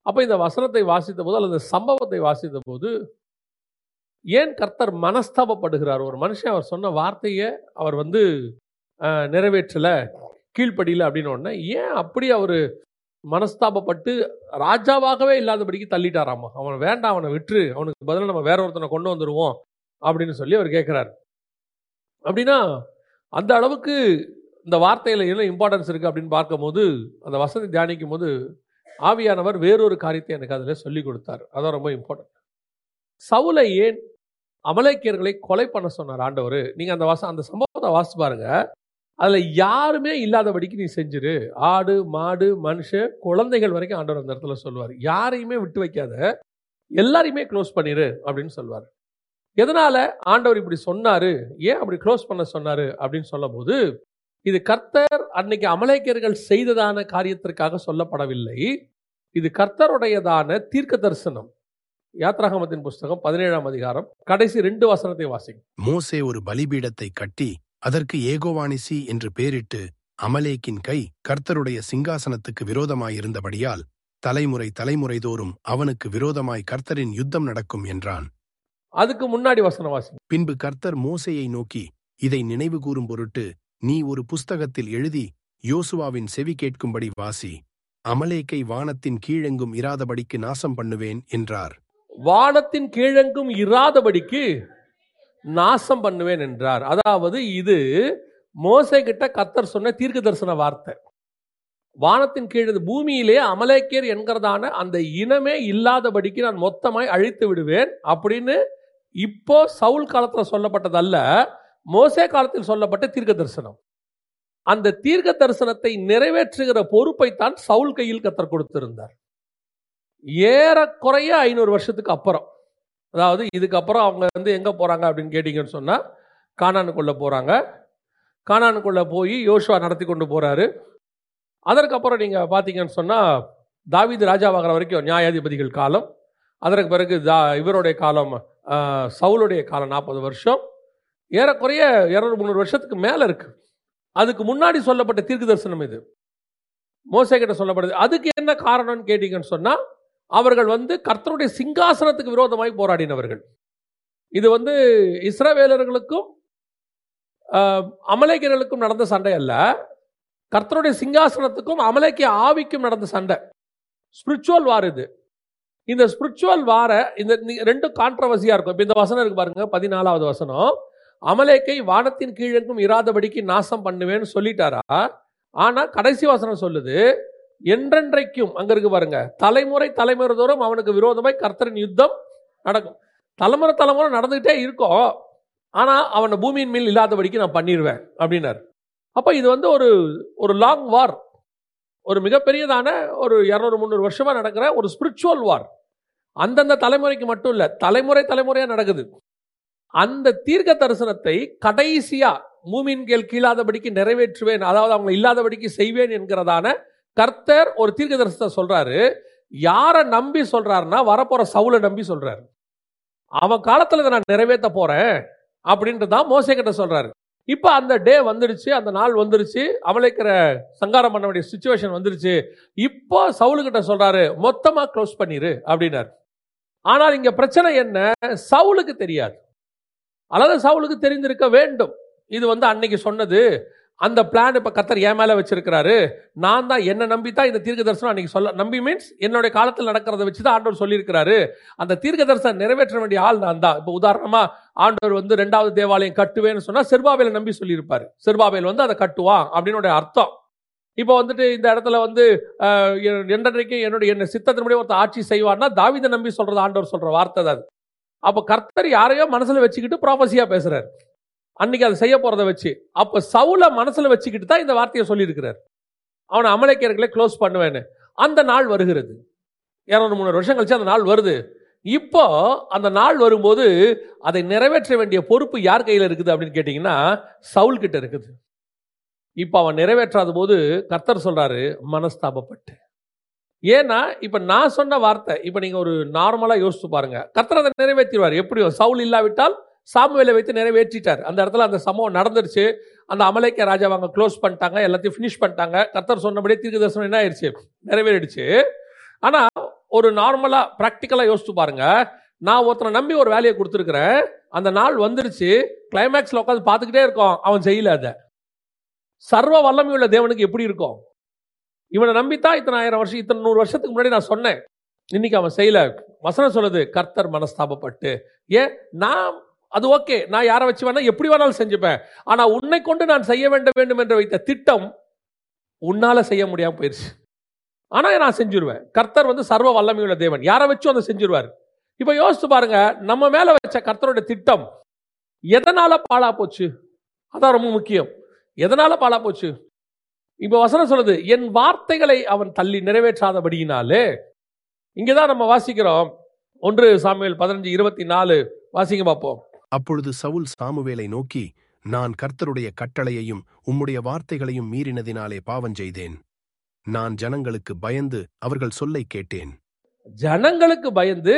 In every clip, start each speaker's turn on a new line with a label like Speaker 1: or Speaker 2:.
Speaker 1: அப்ப இந்த வசனத்தை வாசித்த போது அல்லது சம்பவத்தை வாசித்த போது ஏன் கர்த்தர் மனஸ்தாபப்படுகிறார்? ஒரு மனுஷன் அவர் சொன்ன வார்த்தையை அவர் நிறைவேற்றல, கீழ்ப்படியில அப்படின்னு உடனே ஏன் அப்படி அவர் மனஸ்தாபப்பட்டு ராஜாவாகவே இல்லாதபடிக்கு தள்ளிட்டாராமா? அவன் வேண்டாம், அவனை விட்டுரு, அவனுக்கு பதிலாக நம்ம வேற ஒருத்தனை கொண்டு வந்துடுவோம் அப்படின்னு சொல்லி அவர் கேட்கிறார். அப்படின்னா அந்த அளவுக்கு இந்த வார்த்தையில என்ன இம்பார்ட்டன்ஸ் இருக்கு அப்படின்னு பார்க்கும்போது, அந்த வசனத்தை தியானிக்கும் போது ஆவியானவர் வேறொரு காரியத்தை எனக்கு அதில் சொல்லி கொடுத்தார். அதான் ரொம்ப இம்பார்ட்டன்ட். சவுலை ஏன் அமலேக்கியர்களை கொலை பண்ண சொன்னார் ஆண்டவர்? நீங்க அந்த சம்பவத்தை வாசிச்சு பாருங்க. அதுல யாருமே இல்லாதபடிக்கு நீ செஞ்சிரு. ஆடு, மாடு, மனுஷன், குழந்தைகள் வரைக்கும் ஆண்டவர் அந்த இடத்துல சொல்லுவார். யாரையுமே விட்டு வைக்காத, எல்லாரையுமே க்ளோஸ் பண்ணிரு அப்படின்னு சொல்வார். எதனால ஆண்டவர் இப்படி சொன்னாரு, ஏன் அப்படி க்ளோஸ் பண்ண சொன்னாரு அப்படின்னு சொல்லும் போது, இது கர்த்தர் அன்னைக்கு அமலேக்கியர்கள் செய்ததான காரியத்திற்காக சொல்லப்படவில்லை. இது கர்த்தருடையதான தீர்க்க தரிசனம். யாத்ராகமத்தின் புஸ்தகம் 17ஆம் அதிகாரம் கடைசி 2 வசனத்தை வாசிங்க.
Speaker 2: மோசே ஒரு பலிபீடத்தை கட்டி அதற்கு ஏகோவானிசி என்று பெயரிட்டு, அமலேக்கின் கை கர்த்தருடைய சிங்காசனத்துக்கு விரோதமாயிருந்தபடியால் தலைமுறை தலைமுறை தோறும் அவனுக்கு விரோதமாய் கர்த்தரின் யுத்தம் நடக்கும் என்றான்.
Speaker 1: அதுக்கு முன்னாடி வசனம் வாசிங்க.
Speaker 2: பின்பு கர்த்தர் மோசேயை நோக்கி, இதை நினைவு கூறும் பொருட்டு நீ ஒரு புஸ்தகத்தில் எழுதி யோசுவாவின் செவி கேட்கும்படி வாசி. அமலேக்கை வானத்தின் கீழெங்கும் இராதபடிக்கு நாசம் பண்ணுவேன் என்றார்.
Speaker 1: வானத்தின் கீழெங்கும் இராதபடிக்கு நாசம் பண்ணுவேன் என்றார். அதாவது இது மோசே கிட்ட கர்த்தர் சொன்ன தீர்க்க தரிசன வார்த்தை. வானத்தின் கீழ் பூமியிலே அமலேக்கியர் என்கிறதான அந்த இனமே இல்லாதபடிக்கு நான் மொத்தமாய் அழித்து விடுவேன் அப்படின்னு இப்போ சவுல் காலத்தில் சொல்லப்பட்டதல்ல, மோசே காலத்தில் சொல்லப்பட்ட தீர்க்க தரிசனம். அந்த தீர்க்க தரிசனத்தை நிறைவேற்றுகிற பொறுப்பை தான் சவுல் கையில் கர்த்தர் கொடுத்திருந்தார். ஏறக்குறைய 500 வருஷத்துக்கு அப்புறம், அதாவது இதுக்கப்புறம் அவங்க எங்க போறாங்க அப்படின்னு கேட்டீங்கன்னு சொன்னா, கானானுக்குள்ள போறாங்க. கானானுக்குள்ள போய் யோசுவா நடத்தி கொண்டு போறாரு. அதற்கப்புறம் நீங்க பாத்தீங்கன்னு சொன்னா, தாவீது ராஜாவாகிற வரைக்கும் நியாயாதிபதிகள் காலம். அதற்கு பிறகு இவருடைய காலம், சவுலுடைய காலம் 40 வருஷம். ஏறக்குறைய 200-300 வருஷத்துக்கு மேல இருக்கு. அதுக்கு முன்னாடி சொல்லப்பட்ட தீர்க்க தரிசனம் இது மோசே கிட்ட சொல்லப்படுது. அதுக்கு என்ன காரணம்னு கேட்டீங்கன்னு சொன்னா, அவர்கள் கர்த்தருடைய சிங்காசனத்துக்கு விரோதமாய் போராடினவர்கள். இது இஸ்ரவேலர்களுக்கும் அமலேக்கியர்களுக்கும் நடந்த சண்டை அல்ல, கர்த்தருடைய சிங்காசனத்துக்கும் அமலேக்கிய ஆவிக்கும் நடந்த சண்டை. ஸ்பிரிச்சுவல் வார் இது. இந்த ஸ்பிரிச்சுவல் வார இந்த 2 கான்ட்ரவர்சியா இருக்கும். இப்போ இந்த வசனம் இருக்கு பாருங்க, 14வது வசனம். அமலேக்கை வானத்தின் கீழெங்கும் இராதபடிக்கு நாசம் பண்ணுவேன்னு சொல்லிட்டாரா? ஆனா கடைசி வசனம் சொல்லுது, என்றென்றைக்கும், அங்க இருக்கு பாருங்க, தலைமுறை தலைமுறை தோறும் அவனுக்கு விரோதமாய் கர்த்தரின் யுத்தம் நடக்கும். தலைமுறை தலைமுறை நடந்துகிட்டே இருக்கும், ஆனா அவனை பூமியின் மேல் இல்லாதபடிக்கு நான் பண்ணிடுவேன் அப்படின்னாரு. அப்ப இது ஒரு லாங் வார், ஒரு மிகப்பெரியதான ஒரு 200-300 வருஷமா நடக்கிற ஒரு ஸ்பிரிச்சுவல் வார். அந்தந்த தலைமுறைக்கு மட்டும் இல்ல, தலைமுறை தலைமுறையா நடக்குது. அந்த தீர்க்க தரிசனத்தை கடைசியா பூமியின் கீழாதபடிக்கு நிறைவேற்றுவேன், அதாவது அவங்க இல்லாதபடிக்கு செய்வேன் என்கிறதான கர்த்தர் ஒரு தீர்க்க தரிசனத்தை சொல்றாரு. யாரை நம்பி சொல்றாருன்னா, வரப்போற சவுலை நம்பி சொல்றாரு. அவன் காலத்துல இதை நான் நிறைவேற்ற போறேன் அப்படின்றதான் மோசே கிட்ட சொல்றாரு. இப்ப அந்த டே வந்துடுச்சு, அந்த நாள் வந்துருச்சு, அமலேக்கிற சங்காரம் பண்ண வேண்டிய சிச்சுவேஷன் வந்துருச்சு. இப்போ சவுலுக்கிட்ட சொல்றாரு, மொத்தமா க்ளோஸ் பண்ணிரு அப்படின்னாரு. ஆனால் இங்க பிரச்சனை என்ன, சவுலுக்கு தெரியாது, அல்லது சவுலுக்கு தெரிந்திருக்க வேண்டும். இது அன்னைக்கு சொன்னது, அந்த பிளான் இப்ப கர்த்தர் என் மேல வச்சிருக்கிறாரு. நான் தான், என்ன நம்பி தான் இந்த தீர்க்க தரிசனம் அன்னைக்கு சொல்ல, நம்பி மீன்ஸ் என்னுடைய காலத்தில் நடக்கிறத வச்சுதான் ஆண்டவர் சொல்லியிருக்கிறாரு. அந்த தீர்க்க தரிசனம் நிறைவேற்ற வேண்டிய ஆள் நான் தான். இப்போ உதாரணமா ஆண்டவர் 2வது தேவாலயம் கட்டுவேன்னு சொன்னா செருபாபேலை நம்பி சொல்லியிருப்பாரு. செருபாபேல் அதை கட்டுவான் அப்படின்னு அர்த்தம். இப்போ இந்த இடத்துல என்றைக்கு என்னுடைய சித்தத்தினுடைய ஒருத்த ஆட்சி செய்வான்னா தாவீதை நம்பி சொல்றது ஆண்டவர் சொல்ற வார்த்தை தான். அப்ப கர்த்தர் யாரையோ மனசுல வச்சுக்கிட்டு ப்ராபசியா பேசுறாரு, அன்னைக்கு அதை செய்ய போறதை வச்சு. அப்ப சவுல மனசுல வச்சுக்கிட்டு தான் இந்த வார்த்தையை சொல்லி இருக்கிறார், அவனை அமலேக்கியர்களை க்ளோஸ் பண்ணுவேன்னு. அந்த நாள் வருகிறது, 200-300 வருஷம் கழிச்சு அந்த நாள் வருது. இப்போ அந்த நாள் வரும்போது அதை நிறைவேற்ற வேண்டிய பொறுப்பு யார் கையில இருக்குது அப்படின்னு கேட்டீங்கன்னா, சவுல் கிட்ட இருக்குது. இப்ப அவன் நிறைவேற்றாத போது கர்த்தர் சொல்றாரு, மனஸ்தாபப்பட்டு. ஏன்னா இப்ப நான் சொன்ன வார்த்தை, இப்ப நீங்க ஒரு நார்மலா யோசிச்சு பாருங்க, கர்த்தர் அதை நிறைவேற்றிடுவார். எப்படியோ சவுல் இல்லாவிட்டால் சாமுவேலை வைத்து நிறைவேற்றிட்டார். அந்த இடத்துல அந்த சம்பவம் நடந்துருச்சு. அந்த அமலேக்கிய ராஜாவை அங்க க்ளோஸ் பண்ணிட்டாங்க, எல்லாத்தையும் ஃபினிஷ் பண்ணிட்டாங்க. கர்த்தர் சொன்னபடியே தீர்க்க தரிசனம் என்ன ஆயிடுச்சு, நிறைவேறிடுச்சு. ஆனா ஒரு நார்மலா பிராக்டிக்கலா யோசிச்சு பாருங்க. நான் ஒருத்தனை நம்பி ஒரு வேலையை கொடுத்துருக்கிறேன், அந்த நாள் வந்துருச்சு, கிளைமேக்ஸ்ல உட்காந்து பார்த்துக்கிட்டே இருக்கோம், அவன் செய்யல. அதை சர்வ வல்லமையுள்ள தேவனுக்கு எப்படி இருக்கும்? இவனை நம்பித்தான் இத்தனை 1000 வருஷம், இத்தனை 100 வருஷத்துக்கு முன்னாடி நான் சொன்னேன், இன்னைக்கு அவன் செய்யல. வசனம் சொல்லுது, கர்த்தர் மனஸ்தாபப்பட்டு. ஏன்? நான் அது ஓகே, நான் யாரை வச்சு வேணா எப்படி வேணாலும் செஞ்சுப்பேன். ஆனா உன்னை கொண்டு நான் செய்ய வேண்டும் என்று வைத்த திட்டம் உன்னால செய்ய முடியாம போயிருச்சு. ஆனா நான் செஞ்சிருவேன். கர்த்தர் சர்வ வல்லமையுள்ள தேவன், யாரை வச்சும் அதை செஞ்சிருவார். இப்ப யோசிச்சு பாருங்க, நம்ம மேல வச்ச கர்த்தருடைய திட்டம் எதனால பாழா போச்சு? அதான் ரொம்ப முக்கியம். எதனால பாழா போச்சு? இப்ப வசனம் சொல்லுது, என் வார்த்தைகளை அவன் தள்ளி நிறைவேற்றாதபடியினாலே. இங்கதான் நம்ம வாசிக்கிறோம், 1 சாமுவேல் 15:24 வாசிங்க பார்ப்போம்.
Speaker 2: அப்பொழுது சவுல் சாமுவேலை நோக்கி, நான் கர்த்தருடைய கட்டளையையும் உம்முடைய வார்த்தைகளையும் மீறினதினாலே பாவம் செய்தேன். நான் ஜனங்களுக்கு பயந்து அவர்கள் சொல்லை கேட்டேன்.
Speaker 1: ஜனங்களுக்கு பயந்து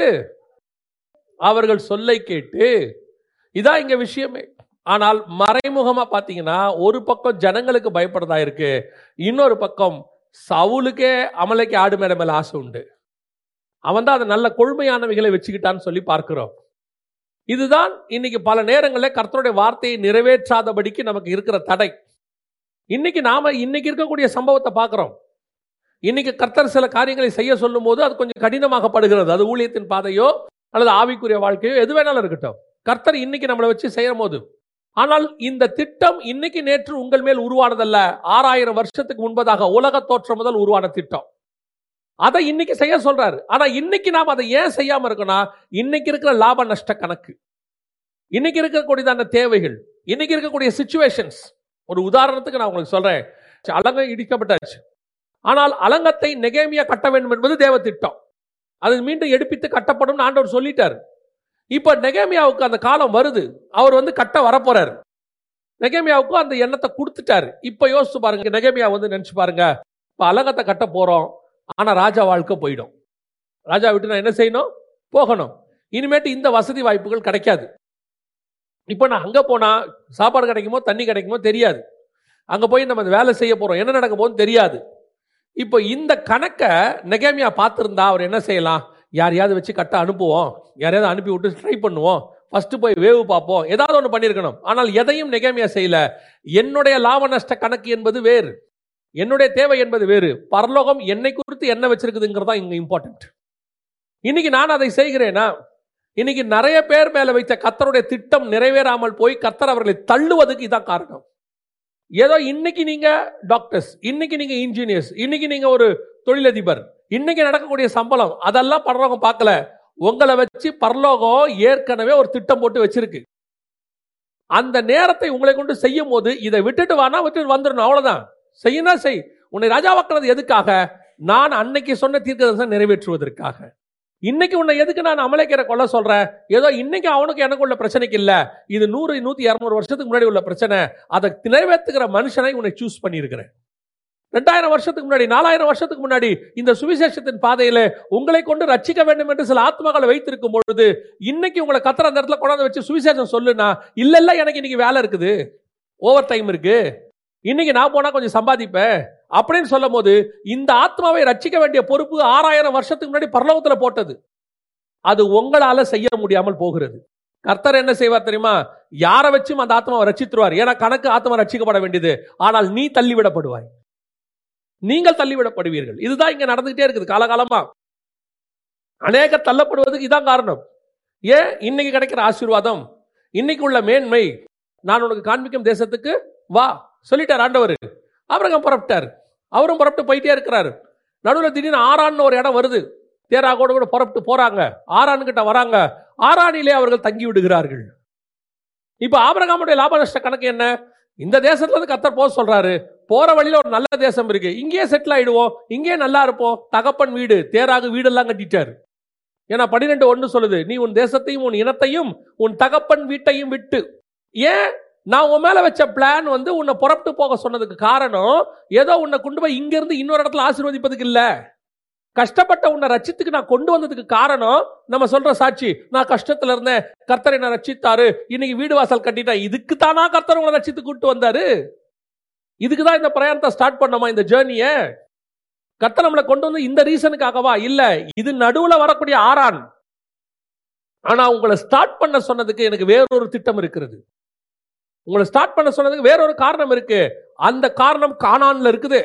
Speaker 1: அவர்கள் சொல்லை கேட்டு, இதான் இங்க விஷயமே. ஆனால் மறைமுகமா பாத்தீங்கன்னா, ஒரு பக்கம் ஜனங்களுக்கு பயப்படுறதா இருக்கு, இன்னொரு பக்கம் சவுலுக்கே அமலேக்கு ஆடு மேட மேல ஆசை உண்டு. அவன் தான் அதை நல்ல கொள்மையானவைகளை வச்சுக்கிட்டான்னு சொல்லி பார்க்கிறோம். இதுதான் இன்னைக்கு பல நேரங்களில் கர்த்தருடைய வார்த்தையை நிறைவேற்றாதபடிக்கு நமக்கு இருக்கிற தடை. இன்னைக்கு நாம இன்னைக்கு இருக்கக்கூடிய சம்பவத்தை பார்க்கிறோம். இன்னைக்கு கர்த்தர் சில காரியங்களை செய்ய சொல்லும் போது அது கொஞ்சம் கடினமாகப்படுகிறது. அது ஊழியத்தின் பாதையோ அல்லது ஆவிக்குரிய வாழ்க்கையோ எது வேணாலும் இருக்கட்டும், கர்த்தர் இன்னைக்கு நம்மளை வச்சு செய்யும் போது. ஆனால் இந்த திட்டம் இன்னைக்கு நேற்று உங்கள் மேல் உருவானதல்ல, 6000 வருஷத்துக்கு முன்பதாக உலக தோற்றம் முதல் உருவான திட்டம். அதை இன்னைக்கு செய்ய சொல்றாரு. ஆனா இன்னைக்கு நாம் அதை ஏன் செய்யாம இருக்கோம்னா, இன்னைக்கு இருக்கிற லாப நஷ்ட கணக்கு, இன்னைக்கு இருக்கக்கூடியதான தேவைகள், இன்னைக்கு இருக்கக்கூடிய சிச்சுவேஷன்ஸ். ஒரு உதாரணத்துக்கு நான் உங்களுக்கு சொல்றேன், அலங்கம் இடிக்கப்பட்டாச்சு, ஆனால் அலங்கத்தை நெகேமியா கட்ட வேண்டும் என்பது தேவ திட்டம். அது மீண்டும் எடுப்பித்து கட்டப்படும் ஆண்டவர் சொல்லிட்டார். இப்ப நெகேமியாவுக்கு அந்த காலம் வருது, அவர் கட்ட வரப்போறாரு. நெகேமியாவுக்கு அந்த எண்ணத்தை கொடுத்துட்டாரு. இப்ப யோசிச்சு பாருங்க, நெகேமியா நினைச்சு பாருங்க, இப்ப அலங்கத்தை கட்ட போறோம், ஆனா ராஜா வாழ்க்கை போயிடும். ராஜா விட்டு நான் என்ன செய்யணும்? போகணும். இனிமேட்டு இந்த வசதி வாய்ப்புகள் கிடைக்காது. இப்ப நான் அங்க போனா சாப்பாடு கிடைக்குமோ தண்ணி கிடைக்குமோ தெரியாது. அங்க போய் நம்ம வேலை செய்ய போறோம், என்ன நடக்க போகுதுன்னு தெரியாது. இப்போ இந்த கணக்கை நெகேமியா பார்த்திருந்தா அவர் என்ன செய்யலாம்? யாரையாவது வச்சு கட்ட அனுப்புவோம், யாரையாவது அனுப்பி விட்டு ட்ரை பண்ணுவோம், ஃபர்ஸ்ட் போய் வேவு பார்ப்போம், ஏதாவது ஒன்று பண்ணியிருக்கணும். ஆனால் எதையும் நெகேமியா செய்யல. என்னுடைய லாப நஷ்ட கணக்கு என்பது வேறு, என்னுடைய தேவை என்பது வேறு. பரலோகம் என்னை குறித்து என்ன வச்சிருக்குதுங்கிறதா இங்க இம்பார்ட்டன்ட். இன்னைக்கு நான் அதை செய்கிறேனா? இன்னைக்கு நிறைய பேர் மேல வைத்த கர்த்தருடைய திட்டம் நிறைவேறாமல் போய் கர்த்தர் அவர்களை தள்ளுவதுக்கு இதான் காரணம். ஏதோ இன்னைக்கு நீங்க டாக்டர்ஸ், இன்னைக்கு நீங்க இன்ஜினியர்ஸ், இன்னைக்கு நீங்க ஒரு தொழிலதிபர், இன்னைக்கு நடக்கக்கூடிய சம்பளம், அதெல்லாம் பரலோகம் பார்க்கல. உங்களை வச்சு பரலோகம் ஏற்கனவே ஒரு திட்டம் போட்டு வச்சிருக்கு. அந்த நேரத்தை உங்களை கொண்டு செய்யும் போது இதை விட்டுட்டு வானா விட்டுட்டு வந்துடணும், அவ்வளவுதான். செய்யணும் செய். உன்னை ராஜாவாக்குறது எதுக்காக? நான் அன்னைக்கு சொன்ன தீர்க்கதரிசனம் நிறைவேற்றுவதற்காக. இன்னைக்கு உன்னை எதுக்கு நான் அமலேக்கரை கொல்ல சொல்றேன்? ஏதோ இன்னைக்கு அவனுக்கு எனக்கு உள்ள பிரச்சனைக்கு இல்ல, இது 100, 100, 200 வருஷத்துக்கு முன்னாடி உள்ள பிரச்சனை. அதை நிறைவேற்றுகிற மனுஷனை உன்னை சூஸ் பண்ணியிருக்கிறேன். 2000 வருஷத்துக்கு முன்னாடி, 4000 வருஷத்துக்கு முன்னாடி இந்த சுவிசேஷத்தின் பாதையில உங்களை கொண்டு ரட்சிக்க வேண்டும் என்று சில ஆத்மாக்களை வைத்திருக்கும் பொழுது, இன்னைக்கு உங்களை கத்தர் அந்த இடத்துல கொண்டாந்து வச்சு சுவிசேஷம் சொல்லுனா, இல்ல எனக்கு இன்னைக்கு வேலை இருக்குது, ஓவர் டைம் இருக்கு, இன்னைக்கு நான் போனா கொஞ்சம் சம்பாதிப்பேன் அப்படின்னு சொல்லும் போது, இந்த ஆத்மாவை ரட்சிக்க வேண்டிய பொறுப்பு 6000 வருஷத்துக்கு முன்னாடி பரலோகத்துல போட்டது. அது உங்களால செய்ய முடியாமல் போகிறது. கர்த்தர் என்ன செய்வார் தெரியுமா? யாரை வச்சும் அந்த ஆத்மாவை ரட்சித்துருவார். ஏன்னா கணக்கு ஆத்மா ரட்சிக்கப்பட வேண்டியது. ஆனால் நீ தள்ளிவிடப்படுவாய், நீங்கள் தள்ளிவிடப்படுவீர்கள். இதுதான் இங்க நடந்துகிட்டே இருக்குது காலகாலமா. அநேக தள்ளப்படுவதற்கு இதான் காரணம். ஏன்? இன்னைக்கு கிடைக்கிற ஆசீர்வாதம், இன்னைக்கு உள்ள மேன்மை, நான் உனக்கு காண்பிக்கும் தேசத்துக்கு வா சொல்லிட்டார் ஆண்டவர். ஆபிரகாம் புறப்பட்டார், அவரும் புறப்பட்டு போயிட்டே இருக்கிறாரு. நடுவில் திடீர்னு ஆரான்னு ஒரு இடம் வருது. தேராகோடு கூட புறப்பட்டு போறாங்க, ஆரான் கிட்ட வராங்க. ஆரானிலே அவர்கள் தங்கி விடுகிறார்கள். இப்ப ஆபிரகாமுடைய லாப நஷ்ட கணக்கு என்ன? இந்த தேசத்துல இருந்து கர்த்தர் போக சொல்றாரு, போற வழியில ஒரு நல்ல தேசம் இருக்கு, இங்கேயே செட்டில் ஆயிடுவோம், இங்கேயே நல்லா இருப்போம். தகப்பன் வீடு தேராகு வீடெல்லாம் கட்டிட்டார். ஏன்னா 12:1 சொல்லுது, நீ உன் தேசத்தையும் உன் இனத்தையும் உன் தகப்பன் வீட்டையும் விட்டு. ஏன்? நான் உன் மேல வச்ச பிளான் உன்னை புறப்பட்டு போக சொன்னதுக்கு காரணம், ஏதோ உன்னை கொண்டு போய் இங்க இருந்து இன்னொரு இடத்துல ஆசீர்வதிப்பதுக்கு இல்ல. கஷ்டப்பட்ட உன்னை ரட்சித்துக்கு நான் கொண்டு வந்ததுக்கு காரணம், நம்ம சொல்ற சாட்சி, நான் கஷ்டத்துல இருந்தேன், கர்த்தர் என்ன ரட்சித்தாரு, இன்னைக்கு வீடு வாசல் கட்டிட்டேன். இதுக்கு தானா கர்த்தர் உங்களை ரட்சித்து கூட்டு வந்தாரு? இதுக்குதான் இந்த பிரயாணத்தை ஸ்டார்ட் பண்ணோமா, இந்த ஜேர்னிய? கர்த்தர் நம்மளை கொண்டு வந்து இந்த ரீசனுக்காகவா? இல்ல, இது நடுவுல வரக்கூடிய ஆரான். ஆனா உங்களை ஸ்டார்ட் பண்ண சொன்னதுக்கு எனக்கு வேறொரு திட்டம் இருக்கிறது. உங்களை ஸ்டார்ட் பண்ண சொன்னதுக்கு வேறொரு காரணம் இருக்கு. அந்த காரணம் கானான்ல இருக்குது.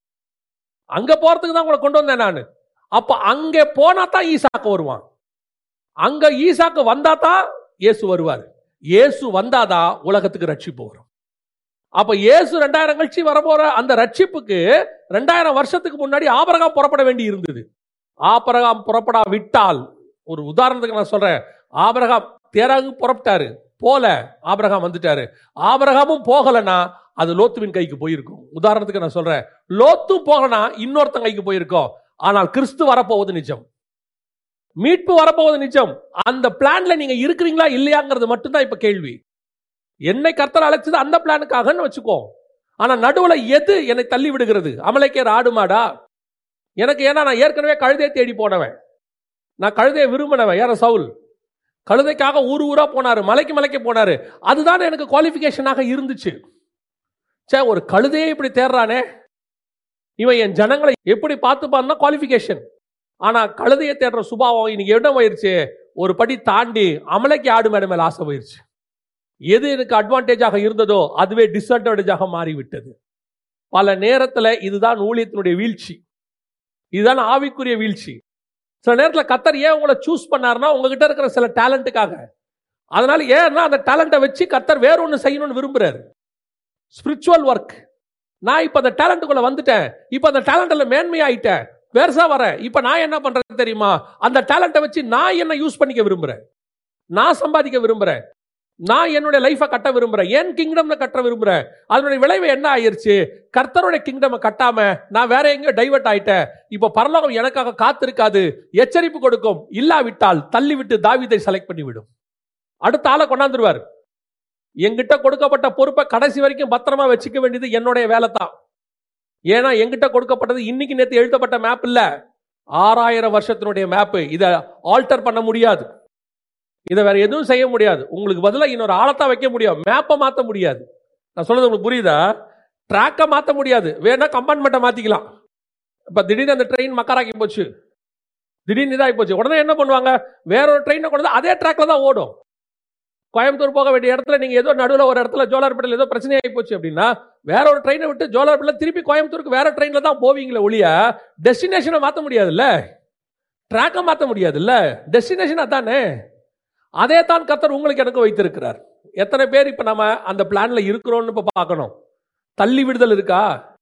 Speaker 1: அங்க போறதுக்கு தான் உங்களை கொண்டு வந்தேன் நான். அப்ப அங்க போனா தான் ஈசாக்கு வருவான். அங்க ஈசாக்கு வந்தா தான் இயேசு வருவார். இயேசு வந்தாதான் உலகத்துக்கு ரட்சிப்பு வரும். அப்ப இயேசு 2000 கழிச்சு வரப்போற அந்த ரட்சிப்புக்கு 2000 வருஷத்துக்கு முன்னாடி ஆபிரகாம் புறப்பட வேண்டி இருந்தது. ஆபிரகாம் புறப்படா விட்டால், ஒரு உதாரணத்துக்கு நான் சொல்றேன், ஆபிரகாம் தேராகு புறப்பட்டாரு, போல ஆபிரகாம் வந்துட்டாரு. ஆபிரகாமும் போகலனா அது லோத்துவின் கைக்கு போயிருக்கும். உதாரணத்துக்கு நான் சொல்றேன், லோத்தும் போகலனா இன்னொருத்தன் கைக்கு போயிருக்கும். ஆனால் கிறிஸ்து வரப்போவது நிஜம், மீட்பு வரப்போவது நிஜம். அந்த பிளான்ல நீங்க இருக்கிறீங்களா இல்லையாங்கிறது மட்டும்தான் இப்ப கேள்வி. என்னை கர்த்தர் அழைச்சது அந்த பிளானுக்காகன்னு வச்சுக்கோ. ஆனா நடுவுல எது என்னை தள்ளி விடுகிறது? அமலேக்கேயர் ஆடு மாடா எனக்கு? ஏன்னா நான் ஏற்கனவே கழுதையை தேடி போனவன், நான் கழுதையை விரும்பினவன். யார? சவுல். கழுதைக்காக ஊரா போனாரு, மலைக்கு போனாரு. அதுதான் எனக்கு குவாலிஃபிகேஷனாக இருந்துச்சு. சே, ஒரு கழுதையை இப்படி தேடுறானே, இவன் என் ஜனங்களை எப்படி பார்த்துப்பான்னா குவாலிஃபிகேஷன். ஆனா கழுதையை தேடுற சுபாவம் இன்னைக்கு இடம் போயிருச்சு. ஒரு படி தாண்டி அமலைக்கு ஆடு மேட மேல ஆசை போயிருச்சு. எது எனக்கு அட்வான்டேஜாக இருந்ததோ அதுவே டிஸ்அட்வான்டேஜாக மாறிவிட்டது. பல நேரத்தில் இதுதான் ஊழியத்தினுடைய வீழ்ச்சி, இதுதான் ஆவிக்குரிய வீழ்ச்சி. சில நேரத்தில் கர்த்தர் ஏன் உங்களை சூஸ் பண்ணாருன்னா உங்ககிட்ட இருக்கிற சில டேலண்ட்டுக்காக. அதனால ஏன்னா அந்த டேலண்ட்டை வச்சு கர்த்தர் வேற ஒன்று செய்யணும்னு விரும்புறாரு. Spiritual work. நான் இப்ப அந்த டேலண்ட்டுக்குள்ள வந்துட்டேன், இப்ப அந்த டேலண்ட்ல மேன்மையாயிட்டேன், வேறசா வரேன். இப்ப நான் என்ன பண்றது தெரியுமா? அந்த டேலண்ட்டை வச்சு நான் என்ன யூஸ் பண்ணிக்க விரும்புறேன், நான் சம்பாதிக்க விரும்புறேன், நான் என்னுடைய லைஃபை கட்ட விரும்புறேன், என் கிங்டம் கட்ட விரும்புறேன். அதனுடைய விளைவு என்ன ஆயிருச்சு? கர்த்தருடைய கிங்டம் கட்டாம நான் வேற எங்கேயோ டைவர்ட் ஆயிட்டேன். இப்ப பரலோகம் எனக்காக காத்திருக்காது, எச்சரிப்பு கொடுக்கும். இல்லாவிட்டால் தள்ளிவிட்டு தாவீதை செலக்ட் பண்ணிவிடும், அடுத்த ஆளை கொண்டாந்துருவார். என்கிட்ட கொடுக்கப்பட்ட பொறுப்பை கடைசி வரைக்கும் பத்திரமா வச்சுக்க வேண்டியது என்னுடைய வேலை தான். ஏன்னா என்கிட்ட கொடுக்கப்பட்டது இன்னைக்கு நேற்று எழுதப்பட்ட மேப் இல்ல, 6000 வருஷத்தினுடைய மேப். இதை ஆல்டர் பண்ண முடியாது, இதை வேற எதுவும் செய்ய முடியாது. உங்களுக்கு பதிலாக இன்னொரு ஆளத்தான் வைக்க முடியும், மேப்பை மாற்ற முடியாது. நான் சொல்றது உங்களுக்கு புரியுதா? ட்ராக்கை மாற்ற முடியாது, வேணா கம்பார்ட்மெண்ட்டை மாத்திக்கலாம். இப்ப திடீர்னு அந்த ட்ரெயின் மக்காராக்கி போச்சு, திடீர்னு இதாகி போச்சு, உடனே என்ன பண்ணுவாங்க? வேற ஒரு ட்ரெயினை கொண்டு அதே ட்ராக்ல தான் ஓடும். கோயம்புத்தூர் போக வேண்டிய இடத்துல நீங்க ஏதோ நடுவில் ஒரு இடத்துல ஜோலார்பேட்டையில் ஏதோ பிரச்சனை ஆகி போச்சு அப்படின்னா வேற ஒரு ட்ரெயினை விட்டு ஜோலார்பேட்டையில் திருப்பி கோயம்புத்தூருக்கு வேற ட்ரெயின்ல தான் போவீங்களே ஒழிய டெஸ்டினேஷனை மாற்ற முடியாதுல்ல, ட்ராக்கை மாற்ற முடியாதுல்ல, டெஸ்டினேஷன் அதானே. அதே தான் கர்த்தர் உங்களுக்கு எனக்கு வைத்திருக்கிறார். எத்தனை பேர் இப்ப நம்ம அந்த பிளான்ல இருக்கிறோம்னு இப்ப பார்க்கணும். தள்ளி விடுதல் இருக்கா?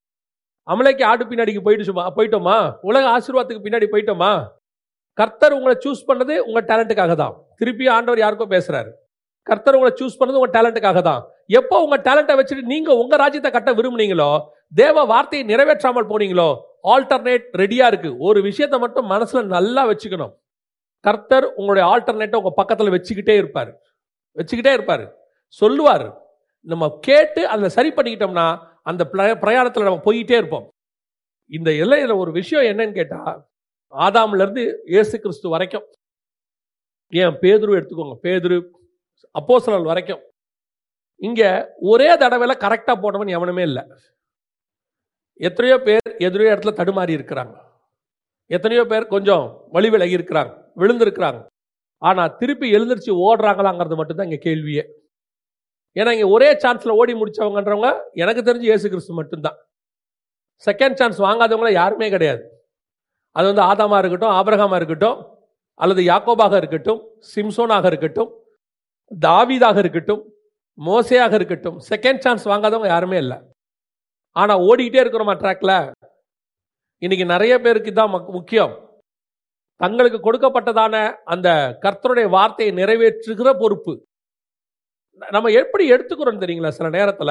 Speaker 1: அமலைக்கு ஆடு பின்னாடிக்கு போயிட்டோமா? உலக ஆசீர்வாதத்துக்கு பின்னாடி போயிட்டோமா? கர்த்தர் உங்களை சூஸ் பண்ணது உங்க டேலண்ட்டுக்காக தான். திருப்பி ஆண்டவர் யாருக்கோ பேசுறாரு, கர்த்தர் உங்களை சூஸ் பண்ணது உங்க டேலண்ட்டுக்காக தான். எப்போ உங்க டேலண்ட்டை வச்சுட்டு நீங்க உங்க ராஜ்யத்தை கட்ட விரும்புனீங்களோ, தேவ வார்த்தையை நிறைவேற்றாமல் போனீங்களோ, ஆல்டர்னேட் ரெடியா இருக்கு. ஒரு விஷயத்தை மட்டும் மனசுல நல்லா வச்சுக்கணும், கர்த்தர் உங்களுடைய ஆல்டர்னேட்டை உங்க பக்கத்துல வச்சுக்கிட்டே இருப்பாரு, சொல்லுவார். நம்ம கேட்டு அதை சரி பண்ணிக்கிட்டோம்னா அந்த பிரயாணத்தில் நம்ம போயிட்டே இருப்போம். இந்த எல்லையில ஒரு விஷயம் என்னன்னு கேட்டா, ஆதாம்ல இருந்து இயேசு கிறிஸ்து வரைக்கும், ஏன் பேதுரு எடுத்துக்கோங்க, பேதுரு அப்போஸ்தலர் வரைக்கும், இங்க ஒரே தடவையில கரெக்டா போனவன் எவனுமே இல்லை. எத்தனையோ பேர் எதிரோ இடத்துல தடுமாறி இருக்கிறாங்க, எத்தனையோ பேர் கொஞ்சம் வழி விலகி இருக்கிறாங்க, விழுந்திருக்கிறாங்க. ஆனா திருப்பி எழுந்திருச்சு ஓடுறாங்களாங்கிறது மட்டும்தான் இங்க கேள்வியே. ஏன்னா இங்க ஒரே சான்ஸ்ல ஓடி முடிச்சவங்கன்றவங்க எனக்கு தெரிஞ்சு இயேசு கிறிஸ்து மட்டும்தான். செகண்ட் சான்ஸ் வாங்காதவங்கள யாருமே கிடையாது. அது வந்து ஆதாமா இருக்கட்டும், ஆபிரகாமா இருக்கட்டும், அல்லது யாக்கோபாக இருக்கட்டும், சிம்சோனாக இருக்கட்டும், தாவீதாக இருக்கட்டும், மோசேயாக இருக்கட்டும், செகண்ட் சான்ஸ் வாங்காதவங்க யாருமே இல்லை. ஆனா ஓடிக்கிட்டே இருக்கிறோமா ட்ராக்ல? இன்னைக்கு நிறைய பேருக்கு தான் முக்கியம், தங்களுக்கு கொடுக்கப்பட்டதான அந்த கர்த்தருடைய வார்த்தையை நிறைவேற்றுகிற பொறுப்பு. நம்ம எப்படி எடுத்துக்கிறோம் தெரியுங்களா? சில நேரத்துல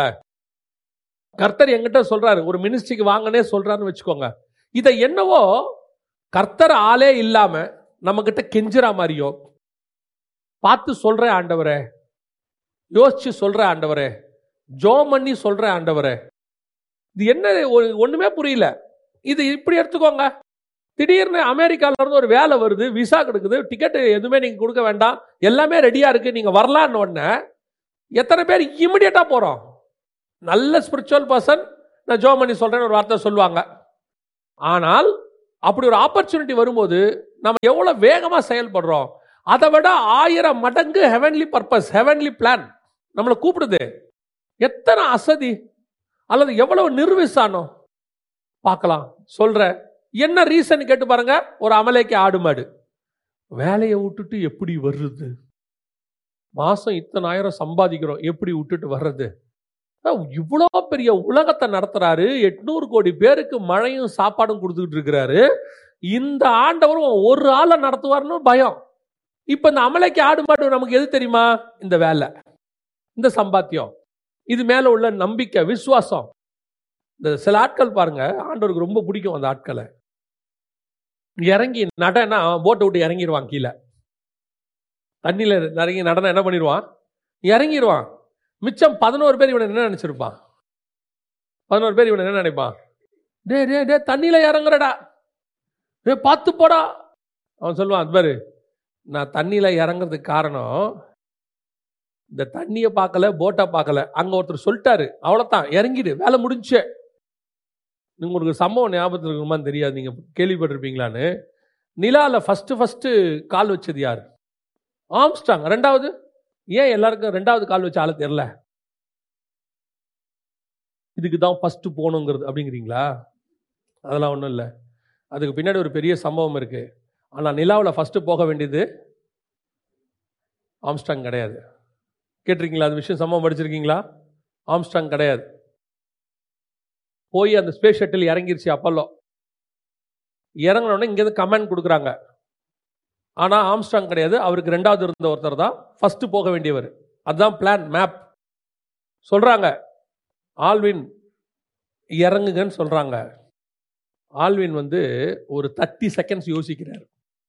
Speaker 1: கர்த்தர் எங்கிட்ட சொல்றாரு, ஒரு மினிஸ்ட்ரிக்கு வாங்கனே சொல்றாருன்னு வச்சுக்கோங்க, இதை என்னவோ கர்த்தர் ஆளே இல்லாம நம்ம கிட்ட கெஞ்சுற மாதிரியோ, பார்த்து சொல்றேன் ஆண்டவரே, யோசிச்சு சொல்றேன் ஆண்டவரே, ஜோம் பண்ணி சொல்றேன் ஆண்டவரே, இது என்ன ஒண்ணுமே புரியல, இது இப்படி எடுத்துக்கோங்க. திடீர்னு அமெரிக்கால இருந்து ஒரு வேலை வருது, விசா கொடுக்குது, டிக்கெட் எதுவுமே நீங்க கொடுக்க வேண்டாம், எல்லாமே ரெடியா இருக்கு, நீங்க வரலான்னு உடனே எத்தனை பேர் இமிடியேட்டா போறோம்? நல்ல ஸ்பிரிச்சுவல் பர்சன், நான் ஜோம் பண்ணி சொல்றேன்னு ஒரு வார்த்தை சொல்லுவாங்க. ஆனால் அப்படி ஒரு ஆப்பர்ச்சுனிட்டி வரும்போது நம்ம எவ்வளவு வேகமா செயல்படுறோம். அதை விட 1000 மடங்கு ஹெவன்லி பர்பஸ், ஹெவன்லி பிளான் நம்மளை கூப்பிடுது. எத்தனை அசதி அல்லது எவ்வளவு நிர்விசானம் பார்க்கலாம். சொல்ற என்ன ரீசன் கேட்டு பாருங்க. ஒரு அமலேக்கு ஆடு மாடு வேலையை விட்டுட்டு எப்படி வர்றது? மாசம் இத்தனை ஆயிரம் சம்பாதிக்கிறோம், எப்படி விட்டுட்டு வர்றது? இவ்வளோ பெரிய உலகத்தை நடத்துறாரு, 800 கோடி பேருக்கு மழையும் சாப்பாடும் கொடுத்துக்கிட்டு இருக்கிறாரு. இந்த ஆண்டவரும் ஒரு ஆளை நடத்துவார்னு பயம். இப்ப இந்த அமலேக்கு ஆடு மாடு நமக்கு எது தெரியுமா? இந்த வேலை, இந்த சம்பாத்தியம், இது மேல உள்ள நம்பிக்கை, விசுவாசம். இந்த சில ஆட்கள் பாருங்க, ஆண்டவருக்கு ரொம்ப பிடிக்கும் அந்த ஆட்களை. இறங்கி நடனா போட்டை விட்டு இறங்கிடுவான் கீழே. தண்ணியில இறங்கி நடனா என்ன பண்ணிடுவான்? இறங்கிடுவான். மிச்சம் 11 பேர் இவனை என்ன நினைச்சிருப்பான்? 11 பேர் இவனை என்ன நினைப்பான்? டே டே டே தண்ணியில இறங்குறடா, டே பார்த்து போடா. அவன் சொல்லுவான், அது பாரு, நான் தண்ணியில இறங்குறதுக்கு காரணம் இந்த தண்ணியை பார்க்கல, போட்டை பார்க்கல. அங்க ஒருத்தர் சொல்லிட்டாரு, அவ்வளவுதான், இறங்கிடு, வேலை முடிஞ்சு. உங்களுக்கு சம்பவம் ஞாபகத்தில் இருக்குமான்னு தெரியாது, நீங்க கேள்விப்பட்டிருப்பீங்களான்னு. நிலால ஃபர்ஸ்ட் கால் வச்சது யார்? ஆம்ஸ்ட்ராங். ரெண்டாவது ஏன் எல்லாருக்கும் ரெண்டாவது கால் வச்ச ஆளு தெரியல? இதுக்கு தான் ஃபர்ஸ்ட் போகணுங்கிறது அப்படிங்கிறீங்களா? அதெல்லாம் ஒன்றும் இல்லை. அதுக்கு பின்னாடி ஒரு பெரிய சம்பவம் இருக்கு. ஆனால் நிலாவில் ஃபர்ஸ்ட் போக வேண்டியது ஆம்ஸ்ட்ராங் கிடையாது. கேட்டிருக்கீங்களா அந்த விஷயம்? சம்பவம் படிச்சிருக்கீங்களா? ஆம்ஸ்ட்ராங் கிடையாது. போய் அந்த ஸ்பேஸ் ஷட்டில் இறங்கிருச்சு அப்பல்லோ. இறங்கினோடனே இங்கேருந்து கமெண்ட் கொடுக்குறாங்க. ஆனால் ஆம்ஸ்ட்ராங் கிடையாது. அவருக்கு ரெண்டாவது இருந்த ஒருத்தர் தான் ஃபர்ஸ்ட் போக வேண்டியவர். அதுதான் பிளான், மேப். சொல்றாங்க ஆல்வின் இறங்குங்கன்னு சொல்றாங்க. ஆல்வின் ஒரு 30 செகண்ட்ஸ் யோசிக்கிறார்.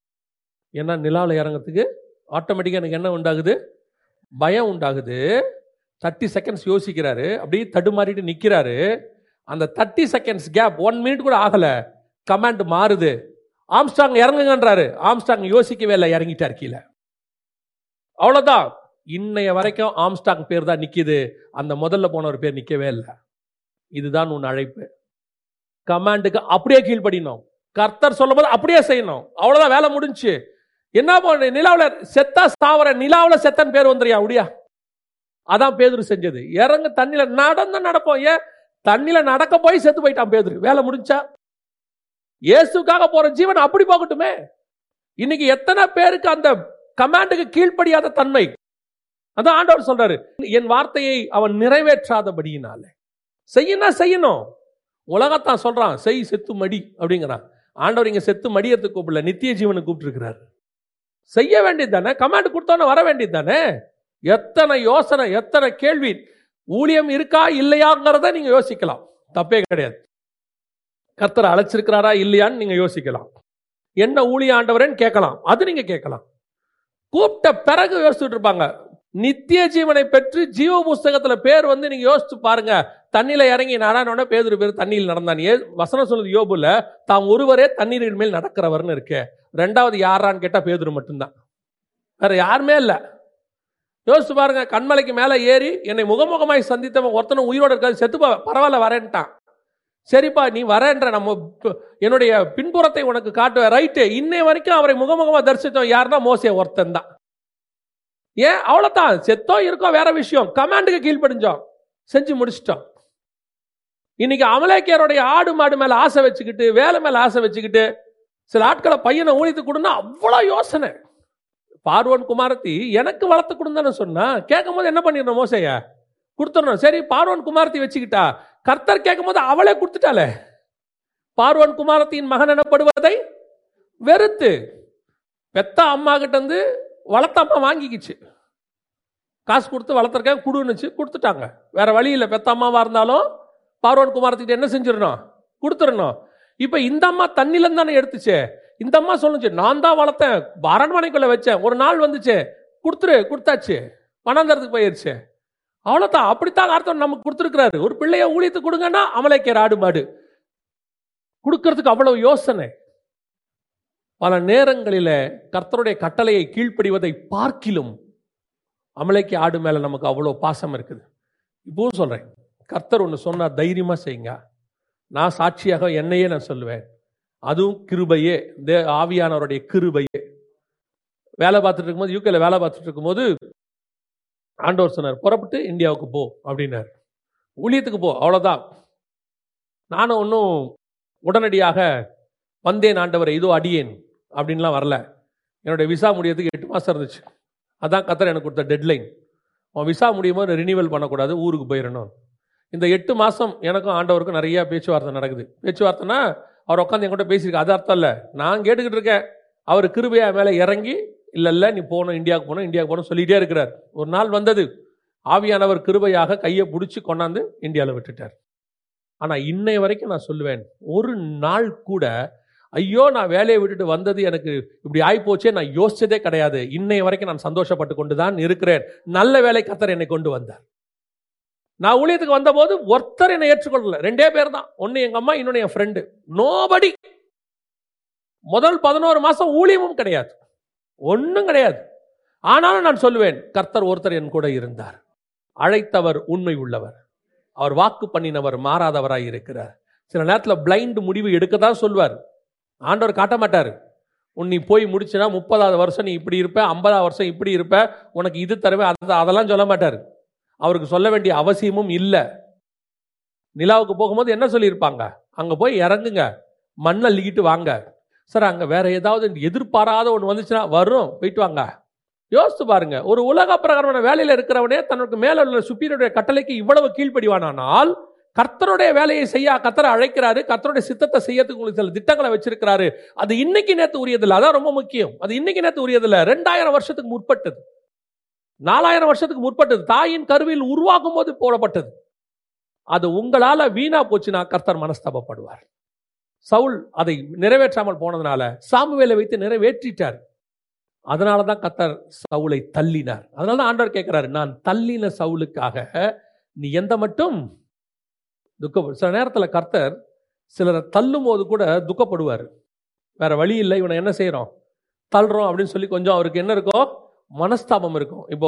Speaker 1: ஏன்னா நிலாவில் இறங்கிறதுக்கு ஆட்டோமேட்டிக்காக எனக்கு என்ன உண்டாகுது? பயம் உண்டாகுது. 30 செகண்ட்ஸ் யோசிக்கிறாரு. அப்படியே தடுமாறிட்டு நிற்கிறாரு. அந்த 30 செகண்ட்ஸ் கேப் 1 மினிட் கூட ஆகல, கமாண்ட் மாறுது. ஆம்ஸ்ட்ராங் இறங்குங்கன்றாரு. ஆம்ஸ்ட்ராங் யோசிக்கவே இல்லை, இறங்கிட்டார் கீழே. அவ்வளவுதான். இன்னைய வரைக்கும் ஆம்ஸ்ட்ராங் பேர் தான் நிக்குது, அந்த முதல்ல போனவர் பேர் நிக்கவே இல்லை. இதுதான் உன் அழைப்பு. கமாண்டுக்கு அப்படியே கீழ்ப்படினோம். கர்த்தர் சொல்லும் போது அப்படியே செய்யணும். அவ்வளவுதான், வேலை முடிஞ்சு. என்ன பண்ண? நிலாவுல செத்தா சாவர, நிலாவுல செத்தன் பேர் வந்துறியா அப்படியா? அதான் பேதுரு செஞ்சது. இறங்க தண்ணியில நடப்போம். ஏன் தண்ணியில நடக்க போய் செத்து போயிட்டான் பேதுரு. வேலை முடிஞ்சா? இயேசுக்காக போற ஜீவன் அப்படி போகட்டுமே. இன்னைக்கு எத்தனை பேருக்கு அந்த கமாண்டுக்கு கீழ்ப்படியாத தன்மை? அதான் ஆண்டவர் சொல்றாரு, என் வார்த்தையை அவன் நிறைவேற்றாதபடியினாலே. செய்யணும். உலகத்தான் சொல்றான், செய் செத்து மடி அப்படிங்கிறான். ஆண்டவர் இங்க செத்து மடியத்துக்கு கூப்பிடல, நித்திய ஜீவனுக்கு கூப்பிட்டு இருக்கிறார். செய்ய வேண்டியது தானே, கமாண்ட் கொடுத்தோன்னு வர வேண்டியது தானே. எத்தனை யோசனை, எத்தனை கேள்வி. ஊழியம் இருக்கா இல்லையாங்கிறத நீங்க யோசிக்கலாம், தப்பே கிடையாது. கர்த்தர் அழைச்சிருக்கிறாரா இல்லையான்னு நீங்க யோசிக்கலாம். என்ன ஊழிய ஆண்டவரேன்னு கேட்கலாம், அது நீங்க கேட்கலாம். கூப்பிட்ட பிறகு யோசிச்சுட்டு இருப்பாங்க. நித்திய ஜீவனை பெற்று ஜீவ புஸ்தகத்துல பேர் நீங்க யோசிச்சு பாருங்க. தண்ணியில இறங்கி நடனோட பேதுரு பேர் தண்ணியில் நடந்தான். வசனம் சொல்லுது யோபுல, தாம் ஒருவரே தண்ணீரின் மேல் நடக்கிறவர்னு இருக்கு. ரெண்டாவது யாரான்னு கேட்டா பேதுரு மட்டும்தான், வேற யாருமே இல்ல. யோசிச்சு பாருங்க. கண்மலைக்கு மேல ஏறி என்னை முகமுகமாய் சந்தித்தவன் ஒருத்தனும் உயிரோட இருக்காது, செத்துப்பா, பரவாயில்ல வரேன்ட்டான். சரிப்பா நீ வரேன்ற, நம்ம என்னுடைய பின்புறத்தை உனக்கு காட்டுவேன், ரைட்டு. இன்னை வரைக்கும் அவரை முகமுகமா தரிசித்தோம் யாருன்னா மோசே ஒருத்தன் தான். ஏன்? அவ்வளவுதான். செத்தோ இருக்கோம் வேற விஷயம், கமாண்டுக்கு கீழ்ப்படிஞ்சோம், செஞ்சு முடிச்சிட்டோம். இன்னைக்கு அமலேக்கியருடைய ஆடு மாடு மேல ஆசை வச்சுக்கிட்டு, வேலை மேல ஆசை வச்சுக்கிட்டு, சில ஆட்களை பையனை ஊழித்து கொடுன்னா அவ்வளவு யோசனை. பார்வோன் குமாரத்தி எனக்கு வளர்த்து கொடுன்னு சொன்னா, கேட்கும் போது என்ன பண்ணிடணும்? மோசைய கொடுத்துடணும். சரி, பார்வோன் குமாரத்தி வச்சுக்கிட்டா, கர்த்தர் கேட்கும் போது அவளே கொடுத்துட்டாலே. பார்வோன் குமாரத்தின் மகன் எனப்படுவதை வெறுத்து பெத்த அம்மா கிட்ட இருந்து வளர்த்த அம்மா வாங்கிக்கிச்சு. காசு கொடுத்து வளர்த்துருக்க குடுன்னுச்சு, கொடுத்துட்டாங்க. வேற வழி இல்லை. பெத்த அம்மாவா இருந்தாலும் பார்வோன் குமாரத்திட்ட என்ன செஞ்சிடணும்? கொடுத்துடணும். இப்ப இந்த அம்மா தண்ணில தானே எடுத்துச்சு. இந்த அம்மா சொல்லுச்சு, நான் தான் வளர்த்தேன், அரண்மனைக்குள்ள வச்சேன், ஒரு நாள் வந்துச்சு, கொடுத்தாச்சு, வனாந்தரத்துக்கு போயிருச்சு. அவ்வளவுதான். அப்படித்தான் அர்த்தம் நமக்கு கொடுத்துருக்கிறாரு. ஒரு பிள்ளைய ஊழியத்து கொடுங்கன்னா அமலேக்கியர் ஆடு மாடு கொடுக்கறதுக்கு அவ்வளவு யோசனை. பல நேரங்களில கர்த்தருடைய கட்டளையை கீழ்ப்படிவதை பார்க்கிலும் அமலேக்கிய ஆடு மேல நமக்கு அவ்வளவு பாசம் இருக்குது. இப்பவும் சொல்றேன், கர்த்தர் ஒன்று சொன்னா தைரியமா செய்யுங்க. நான் சாட்சியாக என்னையே நான் சொல்லுவேன், அதுவும் கிருபையே, ஆவியானவருடைய கிருபையே. வேலை பார்த்துட்டு இருக்கும்போது, யூகேல வேலை பார்த்துட்டு இருக்கும்போது ஆண்டவர் சொன்னார், புறப்பட்டு இந்தியாவுக்கு போ அப்படின்னார். ஊழியத்துக்கு போ, அவ்வளோதான். நானும் ஒன்றும் உடனடியாக வந்தேன் ஆண்டவரை, இதோ அடியேன் அப்படின்லாம் வரல. என்னுடைய விசா முடியறதுக்கு 8 மாதம் இருந்துச்சு. அதான் கர்த்தர் எனக்கு கொடுத்த டெட்லைன். அவன் விசா முடியும் போது ரினிவல் பண்ணக்கூடாது, ஊருக்கு போயிடணும். இந்த 8 மாதம் எனக்கும் ஆண்டவருக்கும் நிறைய பேச்சுவார்த்தை நடக்குது. பேச்சுவார்த்தைனா அவர் உட்காந்து என்கிட்ட பேசியிருக்க, அது அர்த்தம் இல்லை. நான் கேட்டுக்கிட்டு இருக்கேன். அவர் கிருபையா மேலே இறங்கி, இல்லை நீ போகணும், இந்தியாவுக்கு போகணும் சொல்லிகிட்டே இருக்கிறார். ஒரு நாள் வந்தது, ஆவியானவர் கிருபையாக கையை பிடிச்சி கொண்டாந்து இந்தியாவில் விட்டுட்டார். ஆனால் இன்னை வரைக்கும் நான் சொல்லுவேன், ஒரு நாள் கூட ஐயோ நான் வேலையை விட்டுட்டு வந்தது எனக்கு இப்படி ஆயிப்போச்சே நான் யோசிச்சதே கிடையாது. இன்னை வரைக்கும் நான் சந்தோஷப்பட்டு கொண்டு தான் இருக்கிறேன். நல்ல வேலை கர்த்தர் என்னை கொண்டு வந்தார். நான் ஊழியத்துக்கு வந்தபோது ஒருத்தர் என்னை ஏற்றுக்கொள்ளல. 2 பேர் தான். ஒன்று எங்க அம்மா, இன்னொன்று என் ஃப்ரெண்டு. நோபடி. முதல் 11 மாசம் ஊழியமும் கிடையாது, ஒன்றும் கிடையாது. ஆனாலும் நான் சொல்லுவேன், கர்த்தர் ஒருத்தர் என் கூட இருந்தார். அழைத்தவர் உண்மை உள்ளவர், அவர் வாக்கு பண்ணினவர் மாறாதவராய் இருக்கிறார். சில நேரத்தில் பிளைண்ட் முடிவு எடுக்கத்தான் சொல்வார், ஆண்டவர் காட்ட மாட்டார். நீ போய் முடிச்சுனா 30வது வருஷம் நீ இப்படி இருப்ப, 50வது வருஷம் இப்படி இருப்ப, உனக்கு இது தருவேன் அதெல்லாம் சொல்ல மாட்டார். அவருக்கு சொல்ல வேண்டிய அவசியமும் இல்லை. நிலாவுக்கு போகும்போது என்ன சொல்லியிருப்பாங்க, அங்கே போய் இறங்குங்க, மண்ணை அள்ளிக்கிட்டு வாங்க. சார் அங்கே வேற ஏதாவது எதிர்பாராத ஒன்று வந்துச்சுன்னா வரும், போயிட்டு வாங்க. யோசித்து பாருங்க, ஒரு உலக பிரகாரமான வேலையில் இருக்கிறவனே தனக்கு மேலே உள்ள சுப்பீரியருடைய கட்டளைக்கு இவ்வளவு கீழ்ப்படிவானால், கர்த்தருடைய வேலையை செய்ய கர்த்தரை அழைக்கிறாரு, கர்த்தருடைய சித்தத்தை செய்யறதுக்கு உங்களுக்கு சில திட்டங்களை வச்சிருக்கிறாரு. அது இன்னைக்கு நேற்று உரியதில்லை, அதான் ரொம்ப முக்கியம். அது இன்னைக்கு நேற்று உரியதில்லை, 2000 வருஷத்துக்கு முற்பட்டது, 4000 வருஷத்துக்கு முற்பட்டது, தாயின் கருவில் உருவாக்கும் போது போடப்பட்டது. அது உங்களால வீணா போச்சுன்னா கர்த்தர் மனஸ்தாபப்படுவார். சவுல் அதை நிறைவேற்றாமல் போனதுனால சாமுவேலை வைத்து நிறைவேற்றிட்டார். அதனாலதான் கர்த்தர் சவுலை தள்ளினார். அதனாலதான் ஆண்டவர் கேட்கிறாரு, நான் தள்ளின சவுலுக்காக நீ எந்த மட்டும் துக்கப்படு. சில நேரத்தில் கர்த்தர் சிலரை தள்ளும் போது கூட துக்கப்படுவார். வேற வழி இல்லை, இவனை என்ன செய்யறோம், தள்ளுறோம் அப்படின்னு சொல்லி கொஞ்சம் அவருக்கு என்ன இருக்கும், மனஸ்தாபம் இருக்கும். இப்போ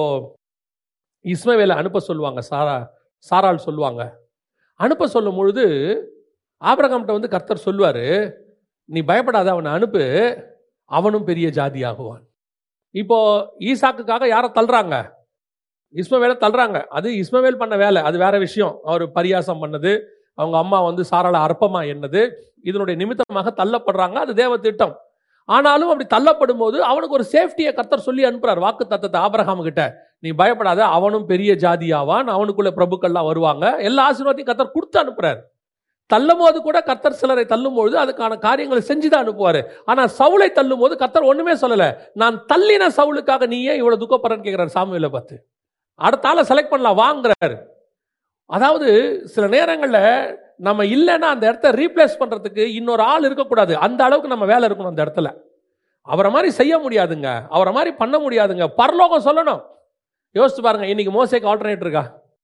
Speaker 1: இஸ்மவேலை அனுப்ப சொல்லுவாங்க, சாராள் சொல்லுவாங்க. அனுப்ப சொல்லும் பொழுது ஆபிரகாம்கிட்ட வந்து கர்த்தர் சொல்லுவாரு, நீ பயப்படாத, அவனை அனுப்பு, அவனும் பெரிய ஜாதி ஆகுவான். இப்போ ஈசாக்குக்காக யாரை தள்ளுறாங்க, இஸ்மவேலை தள்ளுறாங்க. அது இஸ்மவேல் பண்ண வேலை, அது வேற விஷயம். அவர் பரியாசம் பண்ணது, அவங்க அம்மா வந்து சாராள அற்பமா என்னது, இதனுடைய நிமித்தமாக தள்ளப்படுறாங்க, அது தேவ திட்டம். ஆனாலும் அப்படி தள்ளப்படும் போது அவனுக்கு ஒரு சேஃப்டியை கர்த்தர் சொல்லி அனுப்புறார், வாக்கு தத்தத்தை ஆபிரகாம் கிட்ட. நீ பயப்படாத, அவனும் பெரிய ஜாதியாவான், அவனுக்குள்ள பிரபுக்கள்லாம் வருவாங்க, எல்லா ஆசீர்வாதத்தையும் கர்த்தர் கொடுத்து அனுப்புறாரு. தள்ளும் போது கூட கர்த்தர் சிலரை தள்ளும் பொழுது அதுக்கான காரியங்களை செஞ்சுதான் அனுப்புவாரு. ஆனா சவுலை தள்ளும் போது கர்த்தர் ஒண்ணுமே சொல்லல. நான் தள்ளின சவுலுக்காக நீ ஏன் இவ்வளவு துக்கப்படுறன்னு கேட்கிறார் சாமுவேலை பார்த்து. அடுத்த ஆளை செலக்ட் பண்ணலாம் வாங்குறாரு. அதாவது சில நேரங்களில் நம்ம இல்லைன்னா அந்த இடத்த ரீப்ளேஸ் பண்றதுக்கு இன்னொரு ஆள் இருக்கக்கூடாது, அந்த அளவுக்கு நம்ம வேலை இருக்கணும் அந்த இடத்துல. அவரை மாதிரி செய்ய முடியாதுங்க, அவரை மாதிரி பண்ண முடியாதுங்க, பரலோகம் சொல்லணும். யோசிச்சு பாருங்க, இன்னைக்கு மோசேக்கு ஆல்டர்னேட் இருக்கா,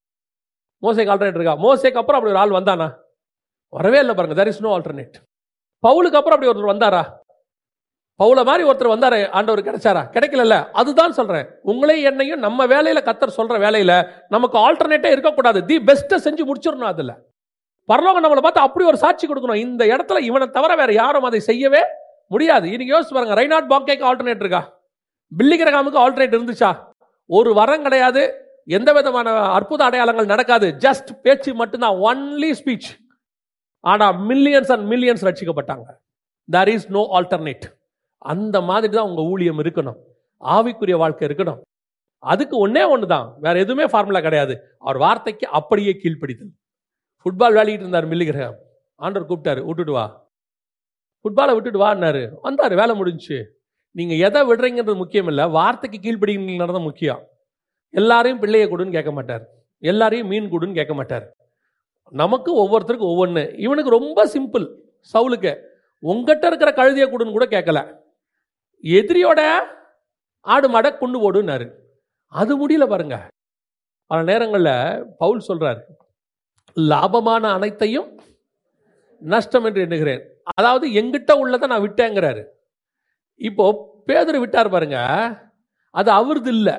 Speaker 1: மோசேக்கு அப்புறம் அப்படி ஒரு ஆள் வந்தானா, வரவே இல்லை பாருங்க. there is no alternate. பவுலுக்கு அப்புறம் அப்படி ஒருத்தர் வந்தாரா, பவுல மாதிரி ஒருத்தர் வந்தாரு, ஆண்டவர் கிடைச்சாரா, கிடைக்கல. அதுதான் சொல்றேன், உங்களே என்னையும் நம்ம வேலையில கர்த்தர் சொல்ற வேலையில நமக்கு ஆல்டர்னேட்டே இருக்கக்கூடாது, தி பெஸ்ட்டை செஞ்சு முடிச்சிடணும். அதுல பரலோகம் நம்மளை பார்த்து அப்படி ஒரு சாட்சி கொடுக்கணும், இந்த இடத்துல இவனை தவிர வேற யாரும் அதை செய்யவே முடியாது. இன்னைக்கு யோசிச்சு பாருங்க, ரைனாட் பாங்கேக்கு ஆல்டர்னேட் இருக்கா, பில்லி கிரகாமுக்கு ஆல்டர்னேட் இருந்துச்சா, ஒரு வரம் கிடையாது, எந்த விதமான அற்புத அடையாளங்கள் நடக்காது, ஜஸ்ட் பேச்சு மட்டும்தான், ஒன்லி ஸ்பீச். ஆனா millions and millions ரட்சிக்கப்பட்டாங்க. there is no alternate. அந்த மாதிரி தான் உங்க ஊழியம் இருக்கணும், ஆவிக்குரிய வாழ்க்கை இருக்கணும். அதுக்கு ஒன்னே ஒண்ணுதான், வேற எதுவுமே ஃபார்முலா கிடையாது, அவர் வார்த்தைக்கு அப்படியே கீழ்ப்படிதல். ஃபுட்பால் விளையாடிட்டு இருந்தார் மில்லி கிரகாம், ஆண்டவர் கூப்பிட்டாரு, விட்டுட்டு வா, ஃபுட்பாலை விட்டுட்டு வான்னாரு, வந்தாரு, வேலை முடிஞ்சு. நீங்க எதை விடுறீங்கன்றது முக்கியம் இல்லை, வார்த்தைக்கு கீழ்ப்படிங்கிறது தான் முக்கியம். எல்லாரையும் பிள்ளையை கொடுன்னு கேட்க மாட்டார், எல்லாரையும் மீன் கொடுன்னு கேட்க மாட்டார். நமக்கு ஒவ்வொருத்தருக்கும் ஒவ்வொன்று. இவனுக்கு ரொம்ப சிம்பிள், சவுலுக்கு உங்ககிட்ட இருக்கிற கழுதியை கொடுன்னு கூட கேட்கல, எதிரியோட ஆடு மாடை கொண்டு போடுனாரு. அது முடியல பாருங்க. பல நேரங்களில் பவுல் சொல்றாரு, லாபமான அனைத்தையும் நஷ்டம் என்று எண்ணுகிறேன். அதாவது எங்கிட்ட உள்ளதை நான் விட்டேங்கிறாரு. இப்போ பேதுரு விட்டார் பாருங்க, அது அவருது இல்லை.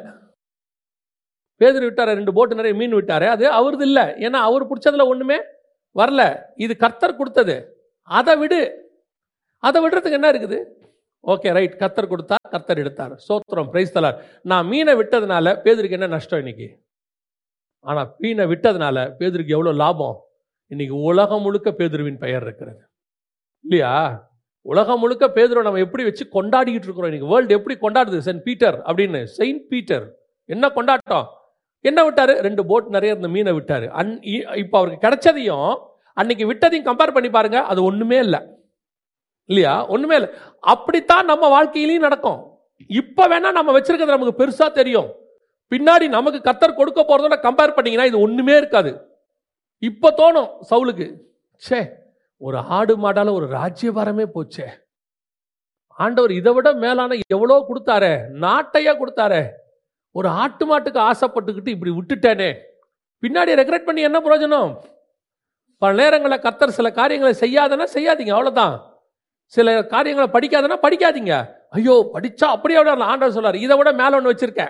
Speaker 1: பேதுரு விட்டாரு, 2 போட்டு நிறைய மீன் விட்டாரு, அது அவருது இல்லை. ஏன்னா அவர் பிடிச்சதுல ஒண்ணுமே வரல, இது கர்த்தர் கொடுத்தது, அதை விடு. அதை விடுறதுக்கு என்ன இருக்குது? ஓகே ரைட், கர்த்தர் கொடுத்தா கர்த்தர் எடுத்தார், ஸ்தோத்திரம், பிரைஸ் தி லார்ட். நான் மீனை விட்டதுனால பேதுருக்கு என்ன நஷ்டம் இன்னைக்கு? ஆனா மீனை விட்டதுனால பேதுருக்கு எவ்வளவு லாபம்? இன்னைக்கு உலகம் முழுக்க பேதுருவின் பெயர் இருக்கிறது இல்லையா? உலகம் முழுக்க பேதுருவை நம்ம எப்படி வச்சு கொண்டாடிக்கிட்டு இருக்கிறோம். இன்னைக்கு வேர்ல்டு எப்படி கொண்டாடுது? சென்ட் பீட்டர் அப்படின்னு, செயின்ட் பீட்டர். என்ன கொண்டாட்டம்? என்ன விட்டாரு? 2 போட் நிறைய இருந்த மீனை விட்டாரு. இப்போ அவருக்கு கிடைச்சதையும் அன்னைக்கு விட்டதையும் கம்பேர் பண்ணி பாருங்க, அது ஒண்ணுமே இல்லை இல்லையா? ஒண்ணுமே இல்லை. அப்படித்தான் நம்ம வாழ்க்கையிலையும் நடக்கும். இப்ப வேணா நம்ம வச்சிருக்கிறது நமக்கு பெருசா தெரியும், பின்னாடி நமக்கு கர்த்தர் கொடுக்க போறதோட கம்பேர் பண்ணீங்கன்னா இது ஒண்ணுமே இருக்காது. இப்ப தோணும் சவுலுக்கு, சே ஒரு ஆடு மாடால ஒரு ராஜ்யபாரமே போச்சே, ஆண்டவர் இதை விட மேலான எவ்வளோ கொடுத்தாரே, நாட்டையா கொடுத்தாரே, ஒரு ஆட்டு மாட்டுக்கு ஆசைப்பட்டுக்கிட்டு இப்படி விட்டுட்டேனே, பின்னாடி ரெக்ரெட் பண்ணி என்ன பிரயோஜனம்? பல நேரங்களில் கர்த்தர் சில காரியங்களை செய்யாதனா செய்யாதீங்க, அவ்வளவுதான். சில காரியங்களை படிக்காதனா படிக்காதீங்க. ஐயோ படிச்சா அப்படியே ஆண்டவர் சொல்றாரு, இதை விட மேல ஒன்று வச்சிருக்கேன்.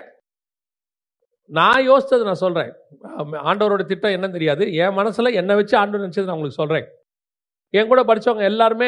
Speaker 1: நான் யோசிச்சது நான் சொல்றேன், ஆண்டவரோட திட்டம் என்னன்னு தெரியாது, என் மனசுல என்ன வச்சு ஆண்டவர் நினைச்சது நான் உங்களுக்கு சொல்றேன். என் கூட படிச்சவங்க எல்லாருமே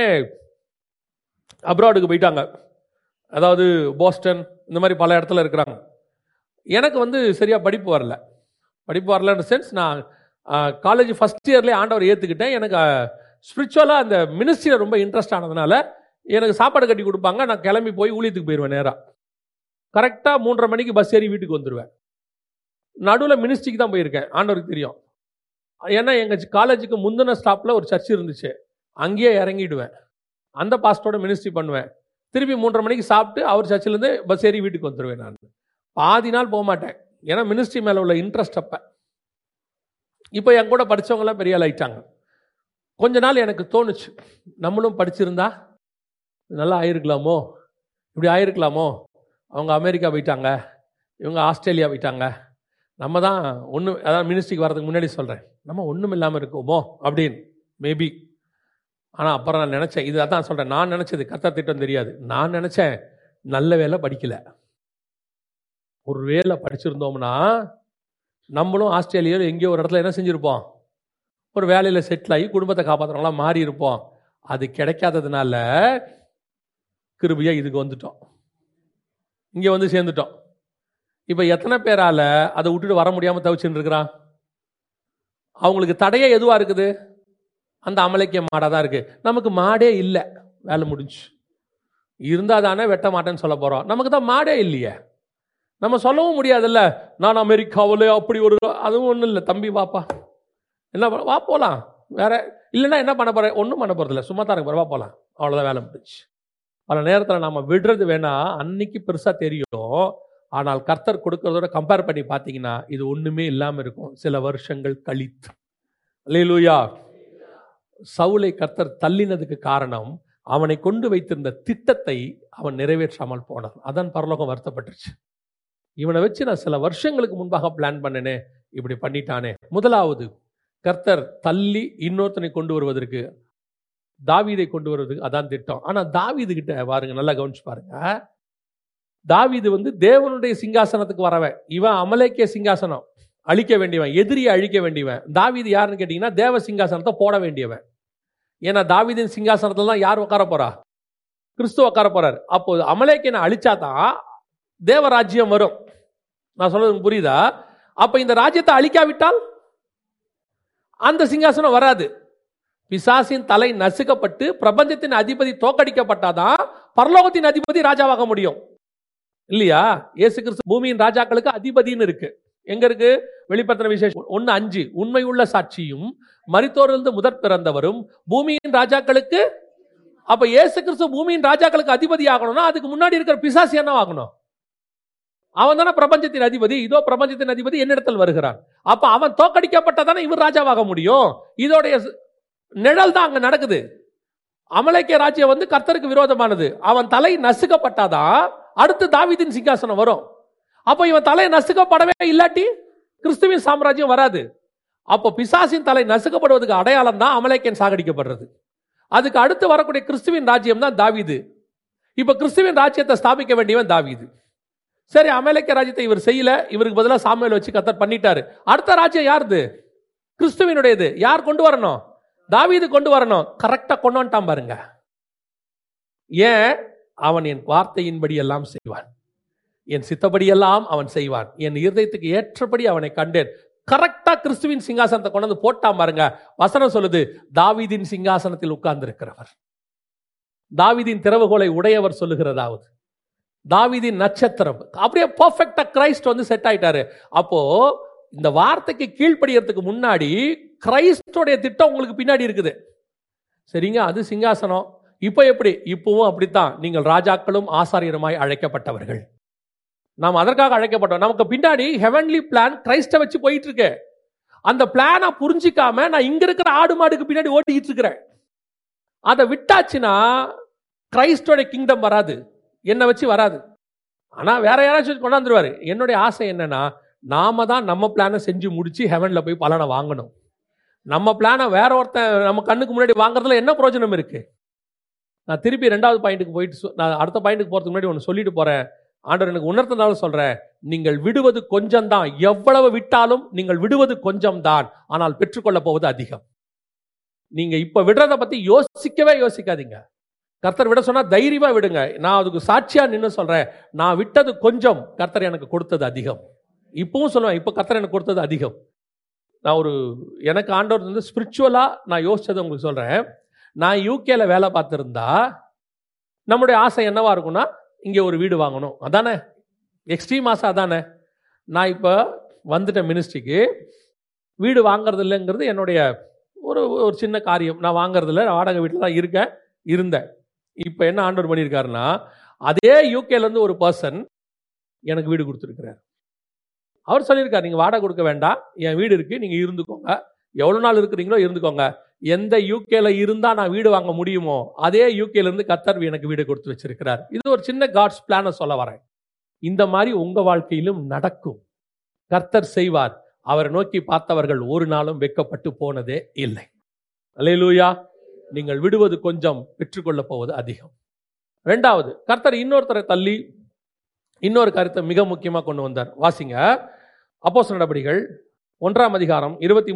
Speaker 1: அப்ராடுக்கு போயிட்டாங்க, அதாவது போஸ்டன் இந்த மாதிரி பல இடத்துல இருக்கிறாங்க. எனக்கு சரியா படிப்பு வரலன்ற சென்ஸ், நான் காலேஜ் ஃபர்ஸ்ட் இயர்லேயே ஆண்டவர் ஏற்றுக்கிட்டேன். எனக்கு ஸ்பிரிச்சுவலாக அந்த மினிஸ்ட்ரியில் ரொம்ப இன்ட்ரெஸ்ட் ஆனதுனால எனக்கு சாப்பாடு கட்டி கொடுப்பாங்க, நான் கிளம்பி போய் ஊழியத்துக்கு போயிடுவேன். நேராக கரெக்டாக 3:30 மணிக்கு பஸ் ஏறி வீட்டுக்கு வந்துடுவேன். நடுவில் மினிஸ்ட்ரிக்கு தான் போயிருக்கேன், ஆண்டவருக்கு தெரியும். ஏன்னா எங்கள் காலேஜுக்கு முந்தின ஸ்டாப்பில் ஒரு சர்ச் இருந்துச்சு, அங்கேயே இறங்கிடுவேன், அந்த பாஸ்டரோட மினிஸ்ட்ரி பண்ணுவேன். திருப்பி 3:30 மணிக்கு சாப்பிட்டு அவர் சர்ச்சிலேருந்து பஸ் ஏறி வீட்டுக்கு வந்துடுவேன். நான் பாதி நாள் போக மாட்டேன், ஏன்னா மினிஸ்ட்ரி மேலே உள்ள இன்ட்ரெஸ்ட் அப்போ. இப்போ என் கூட படித்தவங்களாம் பெரிய ஆள் ஆயிட்டாங்க. கொஞ்ச நாள் எனக்கு தோணுச்சு, நம்மளும் படிச்சிருந்தா நல்லா ஆயிருக்கலாமோ, இப்படி ஆயிருக்கலாமோ. அவங்க அமெரிக்கா போயிட்டாங்க, இவங்க ஆஸ்திரேலியா போயிட்டாங்க, நம்ம தான் ஒன்றும், அதாவது மினிஸ்ட்ரிக்கு வரதுக்கு முன்னாடி சொல்கிறேன், நம்ம ஒன்றும் இல்லாமல் இருக்கோமோ அப்படின்னு மேபி. ஆனால் அப்புறம் நான் நினச்சேன், இது அதான் சொல்கிறேன், நான் நினச்சது கர்த்தர் திட்டம் தெரியாது. நான் நினச்சேன் நல்ல வேலை படிக்கலை, ஒரு வேலை படிச்சிருந்தோம்னா நம்மளும் ஆஸ்திரேலியாவில் எங்கேயோ ஒரு இடத்துல என்ன செஞ்சுருப்போம், ஒரு வேலையில் செட்டில் ஆகி குடும்பத்தை காப்பாற்றுறவங்களாம் மாறி இருப்போம். அது கிடைக்காததுனால கிருபையாக இதுக்கு வந்துட்டோம், இங்கே சேர்ந்துட்டோம். இப்போ எத்தனை பேரால் அதை விட்டுட்டு வர முடியாமல் தவிச்சுட்டு இருக்கிறான்? அவங்களுக்கு தடையே எதுவாக இருக்குது? அந்த அமலேக்கிய மாடாக தான் இருக்குது. நமக்கு மாடே இல்லை, வேலை முடிஞ்சு. இருந்தால் தானே வெட்ட மாட்டேன்னு சொல்ல போகிறோம், நமக்கு தான் மாடே இல்லையே, நம்ம சொல்லவும் முடியாதுல்ல. நான் அமெரிக்காவில் அப்படி ஒரு, அதுவும் ஒன்றும் இல்லை தம்பி, வாப்பா, என்ன வா போகலாம், வேற இல்லைன்னா என்ன பண்ண போகிறேன், ஒன்றும் பண்ண போகிறதில்ல, சும்மா தான் இருக்க போகிறேன், வா போகலாம், அவ்வளோதான், வேலை முடிஞ்சு. பல நேரத்தில் நம்ம விடுறது வேணா அன்னைக்கு பெருசாக தெரியும், ஆனால் கர்த்தர் கொடுக்கறதோட கம்பேர் பண்ணி பார்த்தீங்கன்னா இது ஒன்றுமே இல்லாமல் இருக்கும் சில வருஷங்கள் கழித்து. அல்லேலூயா. சவுலை கர்த்தர் தள்ளினதுக்கு காரணம் அவனை கொண்டு வைத்திருந்த திட்டத்தை அவன் நிறைவேற்றாமல் போனான். அதான் பரலோகம் வருத்தப்பட்டுருச்சு. இவனை வச்சு நான் சில வருஷங்களுக்கு முன்பாக பிளான் பண்ணனே, இப்படி பண்ணிட்டானே. முதலாவது, கர்த்தர் தள்ளி இன்னொருத்தனை கொண்டு வருவதற்கு, தாவீதை கொண்டு வருவதற்கு அதான் திட்டம். ஆனா தாவீது கிட்ட பாருங்க, நல்லா கவனிச்சு பாருங்க, தாவீது தேவனுடைய சிங்காசனத்துக்கு வரவன், இவன் அமலேக்கிய சிங்காசனம் அழிக்க வேண்டியவன், எதிரியை அழிக்க வேண்டியவன். தாவீது யாருன்னு கேட்டீங்கன்னா தேவ சிங்காசனத்தை போட வேண்டியவன். ஏன்னா தாவீதின் சிங்காசனத்துல தான் யார் உட்கார போறா? கிறிஸ்து உட்கார போறாரு. அப்போ அமலேக்கியனை அழிச்சாதான் தேவராஜ்யம் வரும். நான் சொல்றது புரியுதா? அப்ப இந்த ராஜ்யத்தை அழிக்காவிட்டால் அந்த சிங்காசனம் வராது. பிசாசின் தலை நசுக்கப்பட்டு பிரபஞ்சத்தின் அதிபதி தோக்கடிக்கப்பட்டாதான் பரலோகத்தின் அதிபதி ராஜாவாக முடியும், இல்லையா? இயேசு கிறிஸ்து பூமியின் ராஜாக்களுக்கு அதிபதினு இருக்கு. எங்க இருக்கு? வெளிப்படுத்தின விசேஷம் 1:5, உண்மை உள்ள சாட்சியும் மரித்தோரிலிருந்து முதற் பிறந்தவரும் பூமியின் ராஜாக்களுக்கு. அப்ப இயேசு கிறிஸ்து பூமியின் ராஜாக்களுக்கு அதிபதி ஆகணும்னா அதுக்கு முன்னாடி இருக்கிற பிசாசு என்ன ஆகணும்? அவன் தானே பிரபஞ்சத்தின் அதிபதி. இதோ பிரபஞ்சத்தின் அதிபதி என்னிடத்தில் வருகிறான். அப்ப அவன் தோக்கடிக்கப்பட்டதானே இவர் ராஜாவாக முடியும். இதோடைய நிழல் தான் அங்க நடக்குது. அமலேக்கிய ராஜ்யம் கர்த்தருக்கு விரோதமானது. அவன் தலை நசுக்கப்பட்டாதான் அடுத்து தாவீதின் சிங்காசனம் வரும். அப்ப இவன் தலை நசுக்கப்படவே இல்லாட்டி கிறிஸ்துவின் சாம்ராஜ்யம் வராது. அப்போ பிசாசின் தலை நசுக்கப்படுவதற்கு அடையாளம் தான் அமலேக்கியன் சாகடிக்கப்படுறது. அதுக்கு அடுத்து வரக்கூடிய கிறிஸ்துவின் ராஜ்யம் தான் தாவீது. இப்ப கிறிஸ்துவின் ராஜ்யத்தை ஸ்தாபிக்க வேண்டியவன் தாவீது. சரி, அமலேக்கிய ராஜ்யத்தை இவர் செய்யல, இவருக்கு பதிலாக சாமுவேல் வச்சு கர்த்தர் பண்ணிட்டாரு. அடுத்த ராஜ்யம் யாருது? கிறிஸ்துவினுடையது. யார் கொண்டு வரணும்? தாவீது கொண்டு வரணும். கரெக்டா கொண்டு வந்துட்டான் பாருங்க. ஏன்? அவன் என் வார்த்தையின்படி எல்லாம் செய்வான், என் சித்தப்படியெல்லாம் அவன் செய்வான், என் இருதயத்துக்கு ஏற்றபடி அவனை கண்டேன். கரெக்டா கிறிஸ்துவின் சிங்காசனத்தை கொண்டு வந்து போட்டான் பாருங்க. வசனம் சொல்லுது, தாவீதின் சிங்காசனத்தில் உட்கார்ந்து இருக்கிறவர், தாவீதின் திறவுகோலை உடையவர் சொல்லுகிறதாவது, தாவீதின் நட்சத்திரம். அப்படியே பெர்ஃபெக்ட்டா கிரைஸ்ட் வந்து செட் ஆயிட்டாரு. அப்போ இந்த வார்த்தைக்கு கீழ்ப்படியறதுக்கு முன்னாடி கிரைஸ்டோடைய திட்டம் உங்களுக்கு பின்னாடி இருக்குது. சரிங்க, அது சிங்காசனம். இப்போ எப்படி? இப்பவும் அப்படித்தான். நீங்கள் ராஜாக்களும் ஆசாரியருமாய் அழைக்கப்பட்டவர்கள். நாம் அதற்காக அழைக்கப்பட்டோம். நமக்கு பின்னாடி ஹெவன்லி பிளான் கிரைஸ்ட வச்சு போயிட்டு இருக்கு. அந்த பிளானை புரிஞ்சிக்காம நான் இங்க இருக்கிற ஆடு மாடுக்கு பின்னாடி ஓட்டிக்கிட்டு இருக்கிறேன். அதை விட்டாச்சுன்னா கிரைஸ்டோட கிங்டம் வராது, என்னை வச்சு வராது. ஆனா வேற யாராச்சும் கொண்டாந்துருவாரு. என்னுடைய ஆசை என்னன்னா, நாம தான் நம்ம பிளானை செஞ்சு முடிச்சு ஹெவன்ல போய் பலனை வாங்கணும். நம்ம பிளானை வேற ஒருத்தன் நம்ம கண்ணுக்கு முன்னாடி வாங்குறதுல என்ன பிரயோஜனம் இருக்கு? நான் திருப்பி 2வது பாயிண்ட்டுக்கு போயிட்டு நான் அடுத்த பாயிண்ட்டுக்கு போறதுக்கு முன்னாடி ஒன்று சொல்லிட்டு போறேன். ஆண்டவர் எனக்கு உணர்த்தனால சொல்றேன், நீங்கள் விடுவது கொஞ்சம் தான். எவ்வளவு விட்டாலும் நீங்கள் விடுவது கொஞ்சம் தான், ஆனால் பெற்றுக்கொள்ள போவது அதிகம். நீங்க இப்ப விடுறத பத்தி யோசிக்கவே யோசிக்காதீங்க. கர்த்தர் விட சொன்னா தைரியமா விடுங்க. நான் அதுக்கு சாட்சியா நின்று சொல்றேன், நான் விட்டது கொஞ்சம், கர்த்தர் எனக்கு கொடுத்தது அதிகம். இப்பவும் சொல்லுவேன், இப்ப கர்த்தர் எனக்கு கொடுத்தது அதிகம். நான் எனக்கு ஆண்டவர் வந்து ஸ்பிரிச்சுவலா நான் யோசிச்சதை உங்களுக்கு சொல்றேன். நான் யூகேல வேலை பார்த்திருந்தா நம்முடைய ஆசை என்னவா இருக்கும்னா, இங்கே ஒரு வீடு வாங்கணும். அதானே எக்ஸ்ட்ரீம் ஆசை, அதானே. நான் இப்போ வந்துட்டேன் மினிஸ்ட்ரிக்கு. வீடு வாங்கறது இல்லைங்கிறது என்னுடைய ஒரு சின்ன காரியம். நான் வாங்கறது இல்லை, வாடகை வீட்டில் தான் இருந்தேன். இப்போ என்ன ஆண்டவர் பண்ணியிருக்காருன்னா, அதே யூகேலேருந்து ஒரு பர்சன் எனக்கு வீடு கொடுத்துருக்கிறார். அவர் சொல்லியிருக்கார், நீங்கள் வாடகை கொடுக்க வேண்டாம், என் வீடு இருக்குது, நீங்கள் இருந்துக்கோங்க, எவ்வளோ நாள் இருக்கிறீங்களோ இருந்துக்கோங்க. எந்த யூகேல இருந்தா நான் வீடு வாங்க முடியுமோ அதே யூகேல இருந்து கர்த்தர் எனக்கு வீடு கொடுத்து வச்சிருக்கிறார். இது ஒரு சின்ன காட்ஸ் பிளான சொல்ல வரேன். இந்த மாதிரி உங்க வாழ்க்கையிலும் நடக்கும். கர்த்தர் செய்வார். அவரை நோக்கி பார்த்தவர்கள் ஒரு நாளும் வெட்கப்பட்டு போனதே இல்லை. அல்லேலூயா. நீங்கள் விடுவது கொஞ்சம், பெற்றுக்கொள்ள போவது அதிகம். 2வது, கர்த்தர் இன்னொருத்தரை தள்ளி இன்னொரு கருத்தை மிக முக்கியமா கொண்டு வந்தார். வாசிங்க அப்போஸ்தலர் நடபடிகள் 1ஆம் அதிகாரம்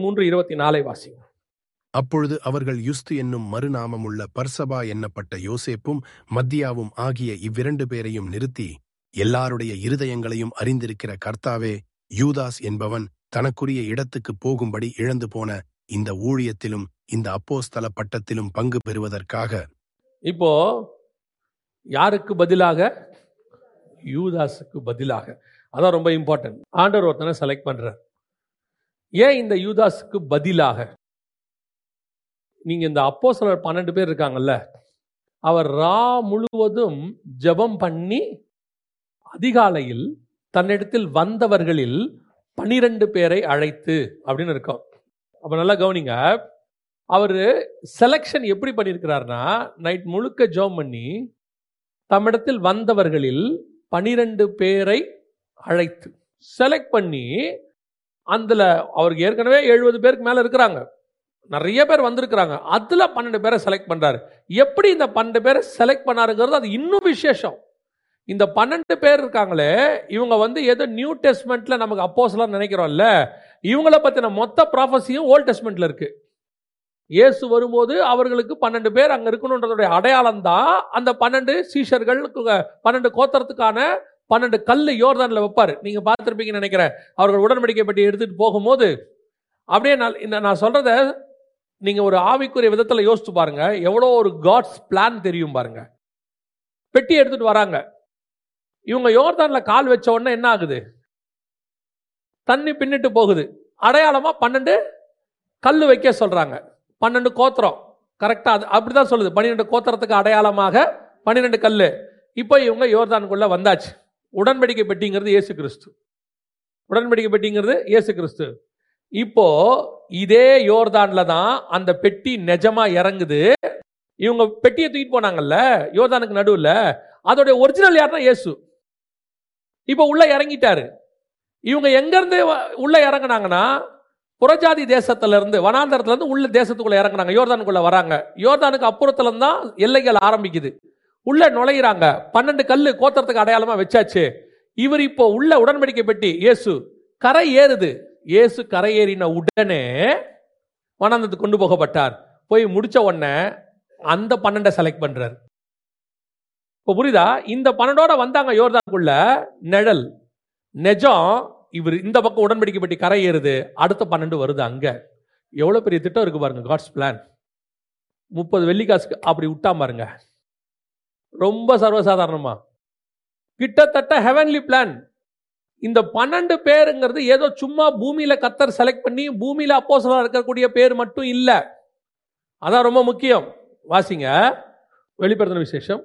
Speaker 1: 23-24 வாசிங்க.
Speaker 2: அப்பொழுது அவர்கள் யுஸ்து என்னும் மறுநாமமுள்ள பர்சபா எண்ணப்பட்ட யோசேப்பும் மத்தியாவும் ஆகிய இவ்விரண்டு பேரையும் நிறுத்தி, எல்லாருடைய இருதயங்களையும் அறிந்திருக்கிற கர்த்தாவே, யூதாஸ் என்பவன் தனக்குரிய இடத்துக்கு போகும்படி இழந்து போன இந்த ஊழியத்திலும் இந்த அப்போஸ்தல பட்டத்திலும் பங்கு பெறுவதற்காக.
Speaker 1: இப்போ யாருக்கு பதிலாக? யூதாஸுக்கு பதிலாக. அதான் ரொம்ப இம்பார்ட்டன்ட். ஆண்டவர் ஒருத்தனை செலக்ட் பண்றார். ஏன் இந்த யூதாஸுக்கு பதிலாக? நீங்க இந்த அப்போஸ்தலர் 12 பேர் இருக்காங்கல்ல, அவர் முழுவதும் ஜெபம் பண்ணி அதிகாலையில் தன்னிடத்தில் வந்தவர்களில் 12 பேரை அழைத்து அப்படின்னு இருக்கும். அப்ப நல்லா கவனிங்க, அவரு செலக்ஷன் எப்படி பண்ணியிருக்கிறார்னா, நைட் முழுக்க ஜெபம் பண்ணி தம்மிடத்தில் வந்தவர்களில் 12 பேரை அழைத்து செலக்ட் பண்ணி, அதுல அவருக்கு ஏற்கனவே 70 பேருக்கு மேல இருக்கிறாங்க, நிறைய பேர் வந்திருக்கிறாங்க, அதுல 12 பேரை செலக்ட் பண்றாரு. எப்படி இந்த 12 பேரை செலக்ட் பண்ணாருங்கிறது அது இன்னும் விசேஷம். இந்த 12 பேர் இருக்காங்களே, இவங்க ஏதோ நியூ டெஸ்ட்மெண்ட்ல நமக்கு அப்போஸ்தலர் நினைக்கிறோம்ல, இவங்கள பத்தின மொத்த ப்ராஃபஸியும் ஓல்ட் டெஸ்ட்மெண்ட்ல இருக்கு. இயேசு வரும்போது அவர்களுக்கு 12 பேர் அங்க இருக்கணும்ன்றதுடைய அடையாளம் தான் அந்த 12 சீஷர்கள், 12 கோத்திரத்துக்கான 12 கல்லு யோர்தான்ல வைப்பாரு. நீங்க பார்த்திருப்பீங்கன்னு நினைக்கிறேன். அவர்கள் உடன்படிக்கை பெட்டி எடுத்துட்டு போகும்போது அப்படியே நான் சொல்றத நீங்க ஒரு ஆவிக்குரிய விதத்துல யோசிச்சு பாருங்க, எவ்வளோ ஒரு காட்ஸ் பிளான் தெரியும் பாருங்க. பெட்டி எடுத்துட்டு வராங்க. இவங்க யோர்தான்ல கால் வச்ச உடனே என்ன ஆகுது? தண்ணி பின்னிட்டு போகுது. அடையாளமா 12 கல்லு வைக்க சொல்றாங்க. 12 கோத்திரம் கரெக்டா அப்படிதான் சொல்லுது. 12 கோத்திரத்துக்கு அடையாளமாக 12 கல்லு. இப்போ இவங்க யோர்தானுக்குள்ள வந்தாச்சு. உடன்படிக்கை பெட்டிங்கிறது இயேசு கிறிஸ்து. உடன்படிக்கை பெட்டிங்கிறது இயேசு கிறிஸ்து. இப்போ இதே யோர்தான்ல தான் அந்த பெட்டி நிஜமா இறங்குது. இவங்க பெட்டியை தூக்கிட்டு போனாங்கல்ல யோர்தானுக்கு நடுவுல, அதோட ஒரிஜினல் யாருன்னா இயேசு. இப்போ உள்ள இறங்கிட்டாரு. இவங்க எங்க இருந்து உள்ள இறங்கினாங்கன்னா, புறஜாதி தேசத்துல இருந்து, வனாந்தரத்துல இருந்து உள்ள தேசத்துக்குள்ள இறங்குறாங்க. யோர்தானுக்குள்ள வராங்க. யோர்தானுக்கு அப்புறத்துல இருந்தா எல்லைகள் ஆரம்பிக்குது. உள்ள நுழையிறாங்க. 12 கல்லு கோத்திரத்துக்கு அடையாளமா வச்சாச்சு. இவர் இப்போ உள்ள உடன்படிக்கை பெட்டி இயேசு கரை ஏறுது. இயேசு கரை ஏறின உடனே வனாந்தரத்துக்கு கொண்டு போகப்பட்டார். போய் முடிச்ச உடனே அந்த 12 செலக்ட் பண்றாரு. இப்போ புரியுதா? இந்த 12 வந்தாங்க யோர்தானுக்குள்ள, நிழல் நெஜம். இவர் இந்த பக்கம் உடன்படிக்கை பெட்டி கரை ஏறுது, அடுத்த 12 வருது. அங்க எவ்வளவு பெரிய திட்டம் இருக்கு பாருங்க. God's plan. 30 வெள்ளிக்காசுக்கு அப்படி விட்டா பாருங்க, ரொம்ப சர்வசாதாரணமா, கிட்டத்தட்ட ஹெவன்லி பிளான். இந்த 12 பேருங்கிறது ஏதோ சும்மா பூமியில கர்த்தர் செலக்ட் பண்ணி பூமியில அப்போஸ்தலரா இருக்கக்கூடிய பேர் மட்டும் இல்ல. அதான் ரொம்ப முக்கியம். வாசிங்க வெளிப்படுத்தின விசேஷம்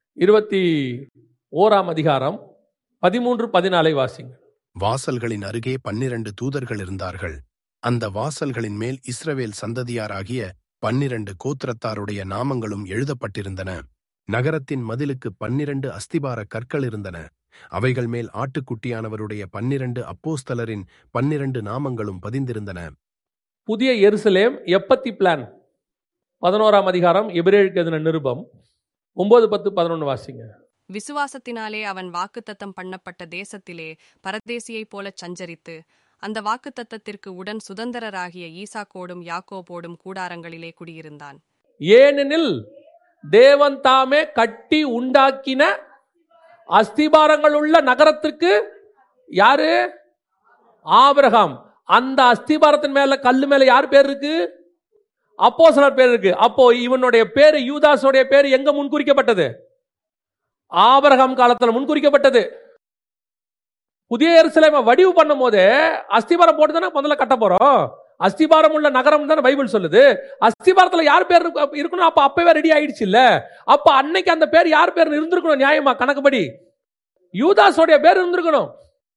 Speaker 1: 21ஆம் அதிகாரம் 13-14 வாசிங்க.
Speaker 2: வாசல்களின் அருகே 12 தூதர்கள் இருந்தார்கள். அந்த வாசல்களின் மேல் இஸ்ரவேல் சந்ததியாராகிய 12 கோத்திரத்தாருடைய நாமங்களும் எழுதப்பட்டிருந்தன. நகரத்தின் மதிலுக்கு 12 அஸ்திபார கற்கள் இருந்தன. அவைகள் மேல் ஆட்டுக்குட்டியானவருடைய 12 அப்போஸ்தலரின் 12 நாமங்களும் பதிந்திருந்தன.
Speaker 1: புதிய எருசலேம் எப்பத்தி பிளான் 11ஆம் அதிகாரம் எபிரேயருக்கு எழுதின நிருபம் 9, 10, 11 வாசிங்க.
Speaker 3: விசுவாசத்தினாலே அவன் வாக்குத்தத்தம் பண்ணப்பட்ட தேசத்திலே பரதேசியைப் போல சஞ்சரித்து அந்த வாக்குத்தத்தத்திற்கு உடன் சுதந்திரராகிய ஈசாக்கோடும் யாக்கோபோடும் கூடாரங்களிலே குடியிருந்தான்.
Speaker 1: ஏனெனில் தேவன் தாமே கட்டி உண்டாக்கின அஸ்திபாரங்கள் உள்ள நகரத்திற்கு யாரு? ஆபிரகாம். அந்த அஸ்திபாரத்தின் மேல கல்லு மேல யார் பேர் இருக்கு? அப்போஸ்தலர் பேர் இருக்கு. அப்போ இவனுடைய பேரு, யூதாஸோடைய பேரு எங்க முன்குறிக்கப்பட்டது? ஆபிரகாம் காலத்துல முன்குறிக்கப்பட்டது. புதிய எருசலேமை வடிவு பண்ணும் போது அஸ்திபாரம் போட்டு தானே முதல்ல கட்ட போறோம். அஸ்திபாரம் உள்ள நகரம் தானே பைபிள் சொல்லுது. அஸ்திபாரத்துல யார் பேர் இருக்கணும்? அப்ப அப்பவே ரெடி ஆயிடுச்சு இல்ல? அப்ப அன்னைக்கு அந்த பேர் யார் பேர் இருந்திருக்கணும்? நியாயமா கணக்குப்படி யூதாஸோடைய பேர் இருந்திருக்கணும்.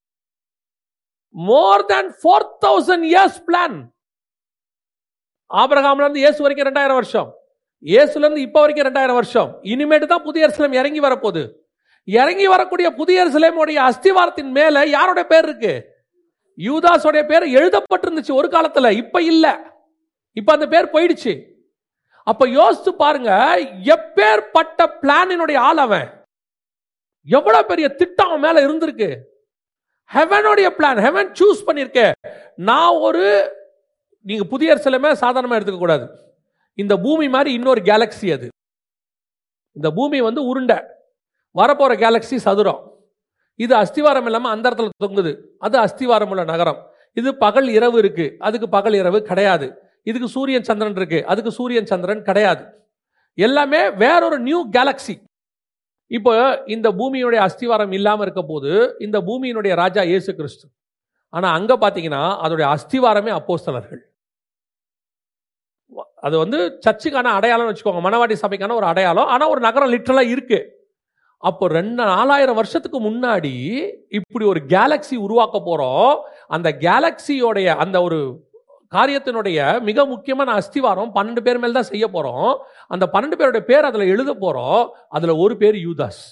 Speaker 1: மோர் than 4000 years பிளான். ஆபிரகாம்ல இருந்து இயேசு வரைக்கும் 2000 வருஷம், இயேசுல இருந்து இப்ப வரைக்கும் 2000 வருஷம். இனிமேட்டு தான் புதிய எருசலேம் இறங்கி வரப்போகுது. இறங்கி வரக்கூடிய புதிய எருசலேமுடைய அஸ்திவாரத்தின் மேல யாரோட பேர் இருக்கு? யூதாஸோடைய பேர் எழுதப்பட்டிருந்துச்சு ஒரு காலத்துல, இப்ப இல்ல. இப்ப அந்த பேர் போயிடுச்சு. அப்ப யோசிச்சு பாருங்க, எப்பேற்பட்ட பிளானினுடைய ஆள் அவன். எவ்வளவு பெரிய திட்டம் அவன் மேல இருந்திருக்கு. ஹெவனுடைய பிளான், ஹெவன் சூஸ் பண்ணிருக்க. நீங்க புதிய எருசலேமை சாதாரணமா எடுத்துக்க கூடாது. இந்த பூமி மாதிரி இன்னொரு கேலக்சி அது. இந்த பூமி வந்து உருண்டை, வரப்போற கேலக்சி சதுரம். இது அஸ்திவாரம் இல்லாம அந்த இடத்துல தொங்குது. அது அஸ்திவாரம் உள்ள நகரம். இது பகல் இரவு இருக்கு, அதுக்கு பகல் இரவு கிடையாது. இதுக்கு சூரியன் சந்திரன் இருக்கு, அதுக்கு சூரியன் சந்திரன் கிடையாது. எல்லாமே வேறொரு நியூ கேலக்சி. இப்போ இந்த பூமியினுடைய அஸ்திவாரம் இல்லாம இருக்க போது இந்த பூமியினுடைய ராஜா இயேசு கிறிஸ்து. ஆனா அங்க பாத்தீங்கன்னா அதோடைய அஸ்திவாரமே அப்போஸ்தலர்கள். அது வந்து சர்ச்சுக்கான அடையாளம் வச்சுக்கோங்க, மணவாட்டி சபைக்கான ஒரு அடையாளம். ஆனா ஒரு நகரம் லிட்டரலா இருக்கு. அப்போ 4000 வருஷத்துக்கு முன்னாடி இப்படி ஒரு கேலக்சி உருவாக்க போறோம். அந்த கேலக்சியோடைய அந்த ஒரு காரியத்தினுடைய மிக முக்கியமான அஸ்திவாரம் 12 பேர் மேல் தான் செய்ய போறோம். அந்த 12 பேருடைய பேர் அதுல எழுத போறோம். அதுல ஒரு பேர் யூதாஸ்.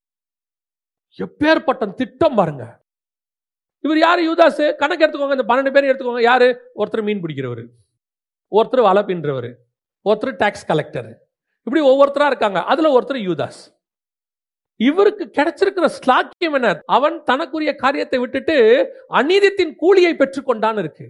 Speaker 1: எப்பேற்பட்ட திட்டம் பாருங்க. இவர் யாரு? யூதாஸ். கணக்கு எடுத்துக்கோங்க, இந்த 12 பேர் எடுத்துக்கோங்க. யாரு? ஒருத்தர் மீன் பிடிக்கிறவர், ஒருத்தர் வலை பின்றவர், ஒருத்தர் டாக்ஸ் கலெக்டர், இப்படி ஒவ்வொருத்தரா இருக்காங்க. அதுல ஒருத்தர் யூதாஸ். இவருக்கு கிடைச்சிருக்கிற ஸ்லாக்கியம் என்ன? அவன் தனக்குரிய காரியத்தை விட்டுட்டு அநீதித்தின் கூலியை பெற்றுக்கொண்டான் இருக்கு.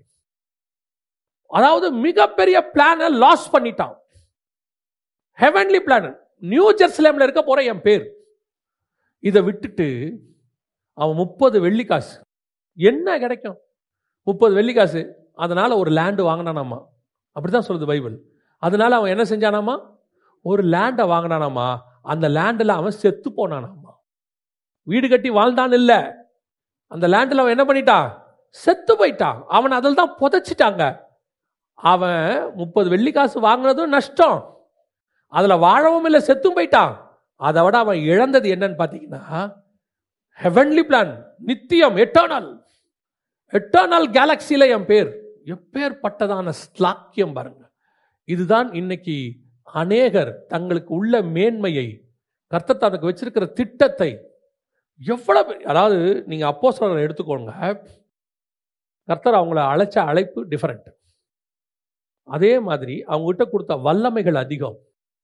Speaker 1: அதாவது மிகப்பெரிய பிளான லாஸ் பண்ணிட்டான். Heavenly plan. நியூ ஜெருசலேம்ல இருக்க போற என் பேர். இதை விட்டுட்டு அவன் 30 வெள்ளிக்காசு. என்ன கிடைக்கும்? 30 வெள்ளிக்காசு. அதனால ஒரு லேண்டு வாங்கினானாமா. அப்படிதான் சொல்லுது பைபிள். அதனால அவன் என்ன செஞ்சானாமா? ஒரு லேண்டை வாங்கினானாமா. அந்த லேண்டில் அவன் செத்து போனானாமா. வீடு கட்டி வாழ்ந்தான் இல்ல, அந்த லேண்டில் அவன் என்ன பண்ணிட்டான்? செத்து போயிட்டான். அவன் அதில் தான் புதைச்சிட்டாங்க. அவன் 30 வெள்ளிக்காசு வாங்கினதும் நஷ்டம், அதுல வாழவும் இல்லை, செத்தும் போயிட்டான். அதை விட அவன் இழந்தது என்னன்னு பார்த்தீங்கன்னா ஹெவன்லி பிளான், நித்தியம், எட்டர்னல் கேலக்சியில என் பேர். எப்பேற்பட்டதான ஸ்லாக்கியம் பாருங்க. இதுதான் இன்னைக்கு அநேகர் தங்களுக்கு உள்ள மேன்மையை, கர்த்தர் தனக்கு வச்சிருக்கிற திட்டத்தை எவ்வளவு, அதாவது நீங்க அப்போஸ்தலரை எடுத்துக்கோங்க, கர்த்தர் அவங்கள அழைச்ச அழைப்பு டிஃபரெண்ட். அதே மாதிரி அவங்க கிட்ட கொடுத்த வல்லமைகள் அதிகம்.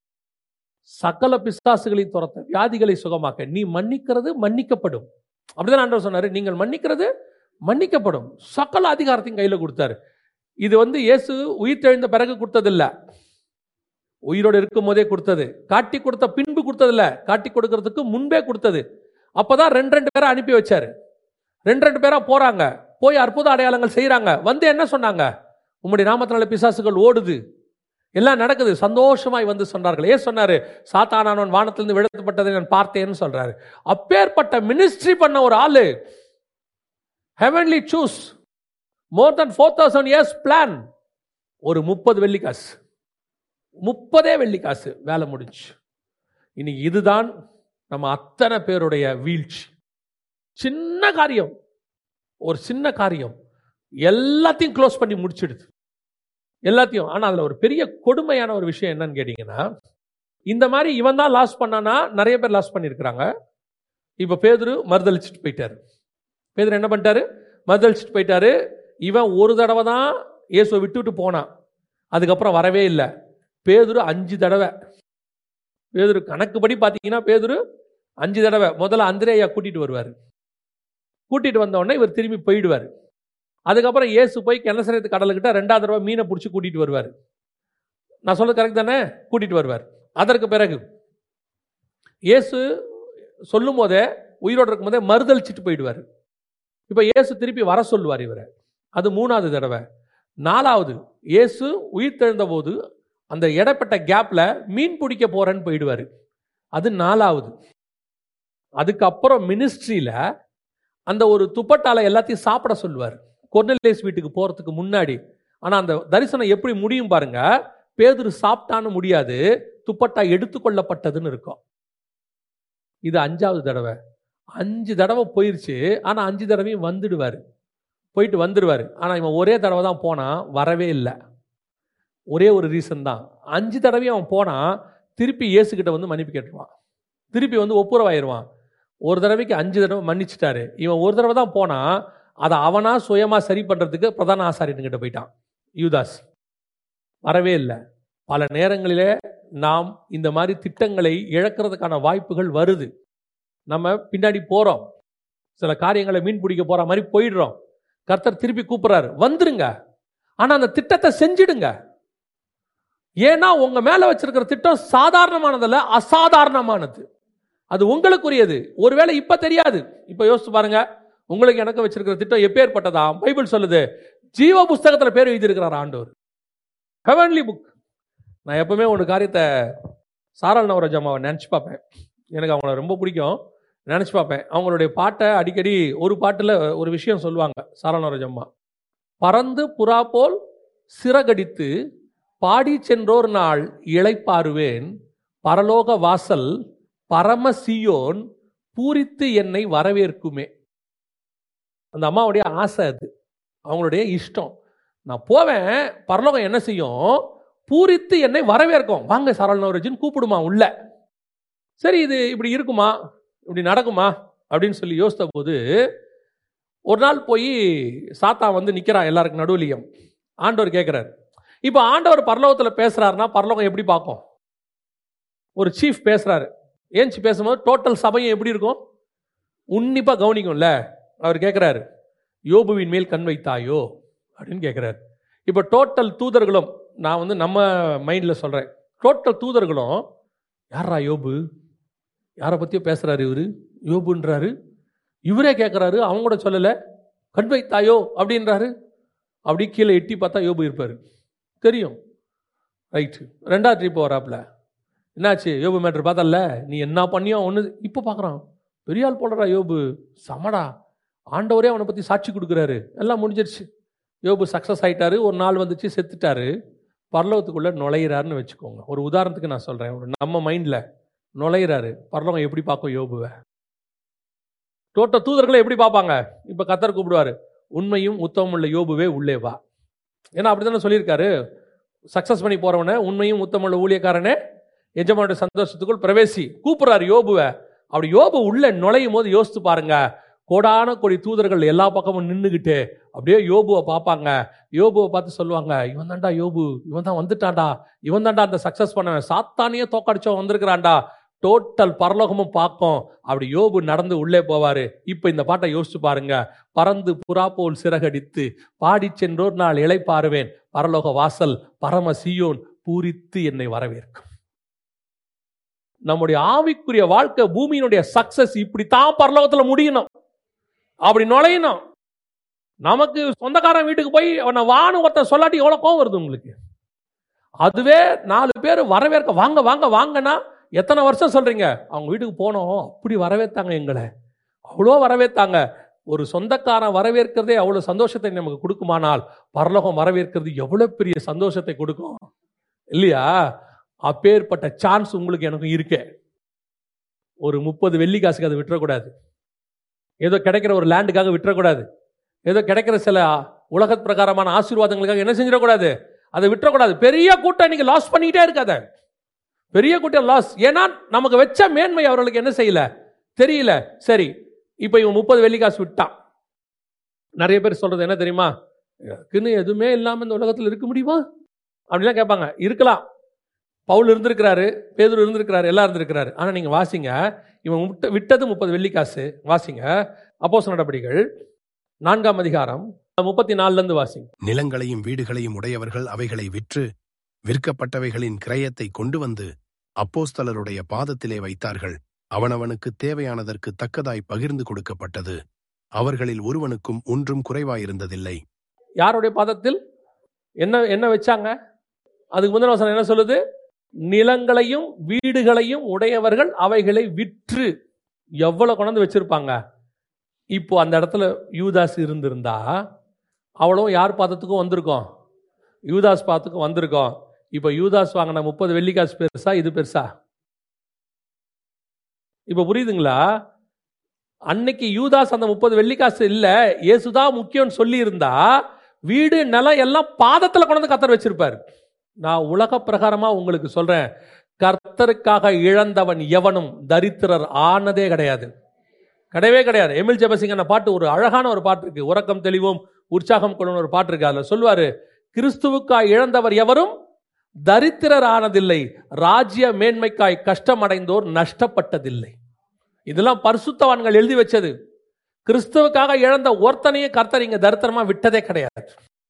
Speaker 1: சகல பிசாசுகளையும் துரத்த, வியாதிகளை சுகமாக்க, நீ மன்னிக்கிறது மன்னிக்கப்படும். அப்படிதான் ஆண்டவர் சொன்னாரு. நீங்கள் மன்னிக்கிறது மன்னிக்கப்படும். சகல அதிகாரத்தையும் கையில கொடுத்தாரு. இது வந்து இயேசு உயிர் தெழுந்த பிறகு கொடுத்ததில்ல. உயிரோடு இருக்கும் போதே கொடுத்தது. காட்டி கொடுத்த பின்பு கொடுத்தது இல்ல, காட்டி கொடுக்கறதுக்கு முன்பே கொடுத்தது. அப்பதான் 2 பேரை அனுப்பி வச்சாரு. 2 பேரா போறாங்க, போய் அற்புத அடையாளங்கள் செய்யறாங்க. வந்து என்ன சொன்னாங்க? உம்முடைய நாமத்தினால பிசாசுகள் ஓடுது, எல்லாம் நடக்குது. சந்தோஷமாய் வந்து சொன்னார்கள். ஏன் சொன்னாரு? சாத்தானானவன் வானத்திலிருந்து விழுத்தப்பட்டதை நான் பார்த்தேன்னு சொல்றாரு. அப்பேற்பட்ட மினிஸ்ட்ரி பண்ண ஒரு ஆளு, ஹெவன்லி சூஸ், மோர் than 4000 years பிளான். ஒரு 30 வெள்ளிக்காசு, 30 வெள்ளிக்காசு, வேலை முடிஞ்சு. இன்னைக்கு இதுதான் நம்ம அத்தனை பேருடைய வீழ்ச்சி. சின்ன காரியம், ஒரு சின்ன காரியம் எல்லாத்தையும் க்ளோஸ் பண்ணி முடிச்சிடுது, எல்லாத்தையும். ஆனால் அதில் ஒரு பெரிய கொடுமையான ஒரு விஷயம் என்னன்னு கேட்டிங்கன்னா, இந்த மாதிரி இவன் தான் லாஸ் பண்ணானா நிறைய பேர் லாஸ் பண்ணியிருக்கிறாங்க. இப்போ பேதுரு மறுதளிச்சுட்டு போயிட்டாரு. பேதுரு என்ன பண்ணிட்டாரு? மறுதளிச்சுட்டு போயிட்டாரு. இவன் ஒரு தடவை தான் இயேசுவை விட்டுவிட்டு போனான், அதுக்கப்புறம் வரவே இல்லை. பேதுரு 5 தடவை, பேதுரு கணக்குப்படி பார்த்தீங்கன்னா பேதுரு 5 தடவை. முதல்ல அந்திரேயா கூட்டிட்டு வருவார், கூட்டிட்டு வந்த உடனே இவர் திரும்பி போயிடுவார். அதுக்கப்புறம் இயேசு போய் கெனசரேத்து கடலுக்கிட்ட 2வது தடவை மீனை பிடிச்சி கூட்டிட்டு வருவார். நான் சொல்றது கரெக்ட் தானே? கூட்டிட்டு வருவார். அதற்கு பிறகு இயேசு சொல்லும் போதே, உயிரோடு இருக்கும் போதே மறுதளிச்சுட்டு போயிடுவார். இப்போ இயேசு திருப்பி வர சொல்லுவார் இவரை, அது 3வது தடவை. 4வது இயேசு உயிர் தெழுந்த போது அந்த இடப்பட்ட கேப்ல மீன் பிடிக்க போறேன்னு போயிடுவார், அது 4வது. அதுக்கப்புறம் மினிஸ்ட்ரியில அந்த ஒரு துப்பட்டால எல்லாத்தையும் சாப்பிட சொல்லுவார் கொர்நேலியஸ் வீட்டுக்கு போறதுக்கு முன்னாடி. ஆனா அந்த தரிசனம் எப்படி முடியும் பாருங்க. பேதுரு சாப்பிட்டான்னு முடியாது, துப்பட்டா எடுத்துக்கொள்ளப்பட்டதுன்னு இருக்கும். இது 5வது தடவை. 5 தடவை போயிருச்சு. ஆனா 5 தடவையும் வந்துடுவார், போயிட்டு வந்துடுவார். ஆனா இவன் ஒரே தடவை தான் போனான், வரவே இல்லை. ஒரே ஒரு ரீசன் தான். 5 தடவையும் அவன் போனான், திருப்பி இயேசுகிட்ட வந்து மன்னிப்பு கேட்டுருவான், திருப்பி வந்து ஒப்புரவாயிருவான். ஒரு தடவைக்கு 5 தடவை மன்னிச்சிட்டாரு. இவன் ஒரு தடவை தான் போனான், அதை அவனா சுயமா சரி பண்றதுக்கு பிரதான ஆசாரியன்கிட்ட போயிட்டான் யூதாஸ், வரவே இல்லை. பல நேரங்களிலே நாம் இந்த மாதிரி திட்டங்களை இழக்கிறதுக்கான வாய்ப்புகள் வருது. நம்ம பின்னாடி போறோம், சில காரியங்களை மீன் பிடிக்க போற மாதிரி போயிடுறோம். கர்த்தர் திருப்பி கூப்பிடுறாரு, வந்துருங்க, ஆனா அந்த திட்டத்தை செஞ்சிடுங்க. ஏன்னா உங்க மேல வச்சிருக்கிற திட்டம் சாதாரணமானதல்ல, அசாதாரணமானது. அது உங்களுக்குரியது. ஒருவேளை இப்ப தெரியாது. இப்ப யோசிச்சு பாருங்க, உங்களுக்கு எனக்கு வச்சிருக்கிற திட்டம் எப்பேற்பட்டதா? பைபிள் சொல்லுது, ஜீவ புஸ்தகத்துல பேர் எழுதியிருக்கிறார் ஆண்டவர், ஹெவன்லி புக். நான் எப்பவுமே ஒரு காரியத்தை சாரல் நவரோஜ் அம்மாவை நினச்சி பார்ப்பேன். எனக்கு அவங்கள ரொம்ப பிடிக்கும், நினச்சி பார்ப்பேன். அவங்களுடைய பாட்டை அடிக்கடி ஒரு பாட்டில் ஒரு விஷயம் சொல்லுவாங்க சாரல் நவரோஜ் அம்மா. பறந்து புறா போல் சிறகடித்து பாடி சென்றோர் நாள் இளைப்பாறுவேன், பரலோக வாசல் பரம சீயோன் பூரித்து என்னை வரவேற்குமே. அந்த அம்மாவுடைய ஆசை, அது அவங்களுடைய இஷ்டம். நான் போவேன், பரலோகம் என்ன செய்யும்? பூரித்து என்னை வரவேற்கும். வாங்க சாரல் நவரோஜின்னு கூப்பிடுமா உள்ள. சரி, இது இப்படி இருக்குமா, இப்படி நடக்குமா அப்படின்னு சொல்லி யோசித்த போது, ஒரு நாள் போய் சாத்தான் வந்து நிற்கிறான் எல்லாருக்கும் நடுவுலையும். ஆண்டவர் கேட்குறாரு, இப்போ ஆண்டவர் பரலோகத்தில் பேசுறாருன்னா பரலோகம் எப்படி பார்க்கும்? ஒரு சீஃப் பேசுறாரு, ஏஞ்சி பேசும்போது டோட்டல் சபையும் எப்படி இருக்கும்? உன்னிப்பா கவனிக்கும்ல. அவர் கேட்குறாரு, யோபுவின் மேல் கண் வைத்தாயோ அப்படின்னு கேட்குறாரு. இப்போ டோட்டல் தூதர்களும், நான் வந்து நம்ம மைண்டில் சொல்கிறேன், டோட்டல் தூதர்களும் யாரா யோபு, யாரை பற்றியோ பேசுகிறாரு இவர், யோபுன்றாரு. இவரே கேட்குறாரு, அவங்க கூட சொல்லலை, கண் வைத்தாயோ அப்படின்றாரு. அப்படி கீழே எட்டி பார்த்தா யோபு இருப்பார், தெரியும். ரைட்டு, 2வது ட்ரிப் வராப்புல, என்னாச்சு யோபு மேட்ரு பார்த்தல, நீ என்ன பண்ணியோ ஒன்று. இப்போ பார்க்குறான், பெரிய ஆள் போடுறா யோபு, சமடா, ஆண்டவரே அவனை பற்றி சாட்சி கொடுக்குறாரு, எல்லாம் முடிஞ்சிருச்சு. யோபு சக்ஸஸ் ஆகிட்டாரு. ஒரு நாள் வந்துச்சு, செத்துட்டாரு. பரலோகத்துக்குள்ளே நுழையிறாருன்னு வச்சுக்கோங்க. ஒரு உதாரணத்துக்கு நான் சொல்கிறேன், ஒரு நம்ம மைண்டில் நுழையிறாரு. பரலோகம் எப்படி பார்க்கும் யோபுவை? டோட்டல் தூதர்களை எப்படி பார்ப்பாங்க? இப்போ கர்த்தர் கூப்பிடுவார், உண்மையும் உத்தமம் உள்ள யோபுவே உள்ளே வா. ஏன்னா அப்படி தானே சொல்லியிருக்காரு, சக்ஸஸ் பண்ணி போகிறவனே, உண்மையும் உத்தமம் உள்ள ஊழியக்காரனே எஜமானுடைய சந்தோஷத்துக்குள் பிரவேசி. கூப்பிடுறாரு யோபுவை. அப்படி யோபு உள்ள நுழையும் போது யோசித்து பாருங்க, கோடான கோடி தூதர்கள் எல்லா பக்கமும் நின்றுக்கிட்டு அப்படியே யோபுவை பார்ப்பாங்க. யோபுவை பார்த்து சொல்லுவாங்க, இவன் தான்டா யோபு, இவன் தான் வந்துட்டான்டா, இவன் தான்டா அந்த சக்சஸ் பண்ணவன், சாத்தானியே தோக்கடிச்சவன் வந்திருக்கிறான்டா. டோட்டல் பரலோகமும் பார்க்கும். அப்படி யோபு நடந்து உள்ளே போவாரு. இப்போ இந்த பாட்டை யோசிச்சு பாருங்க, பறந்து புறா போல் சிறகடித்து பாடி சென்றோர் நாள் இளைப்பாறுவேன், பரலோக வாசல் பரம சீயோன் பூரித்து என்னை வரவேற்கும். நம்முடைய ஆவிக்குரிய வாழ்க்கை, பூமியினுடைய சக்சஸ் இப்படித்தான் பரலோகத்துல முடியணும், அப்படி நுழையணும். நமக்கு சொந்தக்காரன் வீட்டுக்கு போய் அவனை வான்னு ஒருத்தன் சொல்லாட்டி எவ்வளவு கோவம் வருது உங்களுக்கு? அதுவே 4 பேர் வரவேற்க வாங்க வாங்க வாங்கன்னா எத்தனை வருஷம் சொல்றீங்க? அவங்க வீட்டுக்கு போனோம், அப்படி வரவேற்றாங்க, எங்களை அவ்வளோ வரவேற்றாங்க. ஒரு சொந்தக்காரன் வரவேற்கிறதே அவ்வளவு சந்தோஷத்தை நமக்கு கொடுக்குமானால் பரலோகம் வரவேற்கிறது எவ்வளவு பெரிய சந்தோஷத்தை கொடுக்கும் இல்லையா? அப்பேற்பட்ட சான்ஸ் உங்களுக்கு எனக்கும் இருக்கே. ஒரு 30 வெள்ளி காசுக்கு அதை விட்டுறக்கூடாது. ஏதோ கிடைக்கிற ஒரு லேண்டுக்காக விட்டுறக்கூடாது. ஏதோ கிடைக்கிற சில உலக பிரகாரமான ஆசீர்வாதங்களுக்காக என்ன செஞ்சிடக்கூடாது, அதை விட்டுறக்கூடாது. பெரிய கூட்டம் நீங்க லாஸ் பண்ணிக்கிட்டே இருக்காத, பெரிய கூட்டம் லாஸ். ஏன்னா நமக்கு வச்ச மேன்மை அவர்களுக்கு என்ன செய்யல, தெரியல. சரி, இப்போ இவன் 30 வெள்ளி காசு விட்டான். நிறைய பேர் சொல்றது என்ன தெரியுமா? எதுவுமே இல்லாமல் இந்த உலகத்தில் இருக்க முடியுமா அப்படிலாம் கேட்பாங்க. இருக்கலாம். பவுல் இருந்திருக்கிறாரு, பேதுரு இருந்திருக்கிறாரு, எல்லாம் இருந்திருக்கிறாரு. ஆனால் நீங்கள் வாசிங்க, இவன் விட்டது 30 வெள்ளி காசு. வாசிங்க அப்போஸ்தலர் நடபடிகள் 4ஆம் அதிகாரம் 34 வாசிங்க.
Speaker 2: நிலங்களையும் வீடுகளையும் உடையவர்கள் அவைகளை விற்று விற்கப்பட்டவைகளின் கிரயத்தை கொண்டு வந்து அப்போஸ்தலருடைய பாதத்திலே வைத்தார்கள். அவனவனுக்கு தேவையானதற்கு தக்கதாய் பகிர்ந்து கொடுக்கப்பட்டது. அவர்களில் ஒருவனுக்கும் ஒன்றும் குறைவாயிருந்ததில்லை.
Speaker 1: யாருடைய பாதத்தில் என்ன வச்சாங்க? அதுக்கு முந்தின வசனம் என்ன சொல்லுது? நிலங்களையும் வீடுகளையும் உடையவர்கள் அவைகளை விற்று. எவ்வளவு கொண்டு வச்சிருப்பாங்க. இப்போ அந்த இடத்துல யூதாஸ் இருந்திருந்தா அவ்வளவும் யார் பாதத்துக்கும் வந்திருக்கோம்? யூதாஸ் பாதத்துக்கும் வந்திருக்கோம். இப்போ யூதாஸ் வாங்கின 30 வெள்ளி காசு பெருசா, இது பெருசா? இப்ப புரியுதுங்களா? அன்னைக்கு யூதாஸ் அந்த 30 வெள்ளி காசு இல்ல, இயேசுதான் முக்கியம் சொல்லி இருந்தா வீடு நிலம் எல்லாம் பாதத்துல கொண்டு கர்த்தர் வச்சிருப்பாரு. நான் உலக பிரகாரமா உங்களுக்கு சொல்றேன், கர்த்தருக்காக இழந்தவன் எவனும் தரித்திரர் ஆனதே கிடையாது, கிடையவே கிடையாது. எமில் ஜெபசிங்க பாட்டு, ஒரு அழகான ஒரு பாட்டு இருக்கு, உறக்கம் தெளிவோம் உற்சாகம் கொள்ளும் ஒரு பாட்டு இருக்கு. அதுல சொல்லுவாரு, கிறிஸ்துவுக்காய் இழந்தவர் எவரும் தரித்திரர் ஆனதில்லை, ராஜ்ய மேன்மைக்காய் கஷ்டமடைந்தோர் நஷ்டப்பட்டதில்லை. இதெல்லாம் பரிசுத்தவான்கள் எழுதி வச்சது. கிறிஸ்துவுக்காக இழந்த ஒருத்தனையே கர்த்தர் இங்க தரித்திரமா விட்டதே கிடையாது.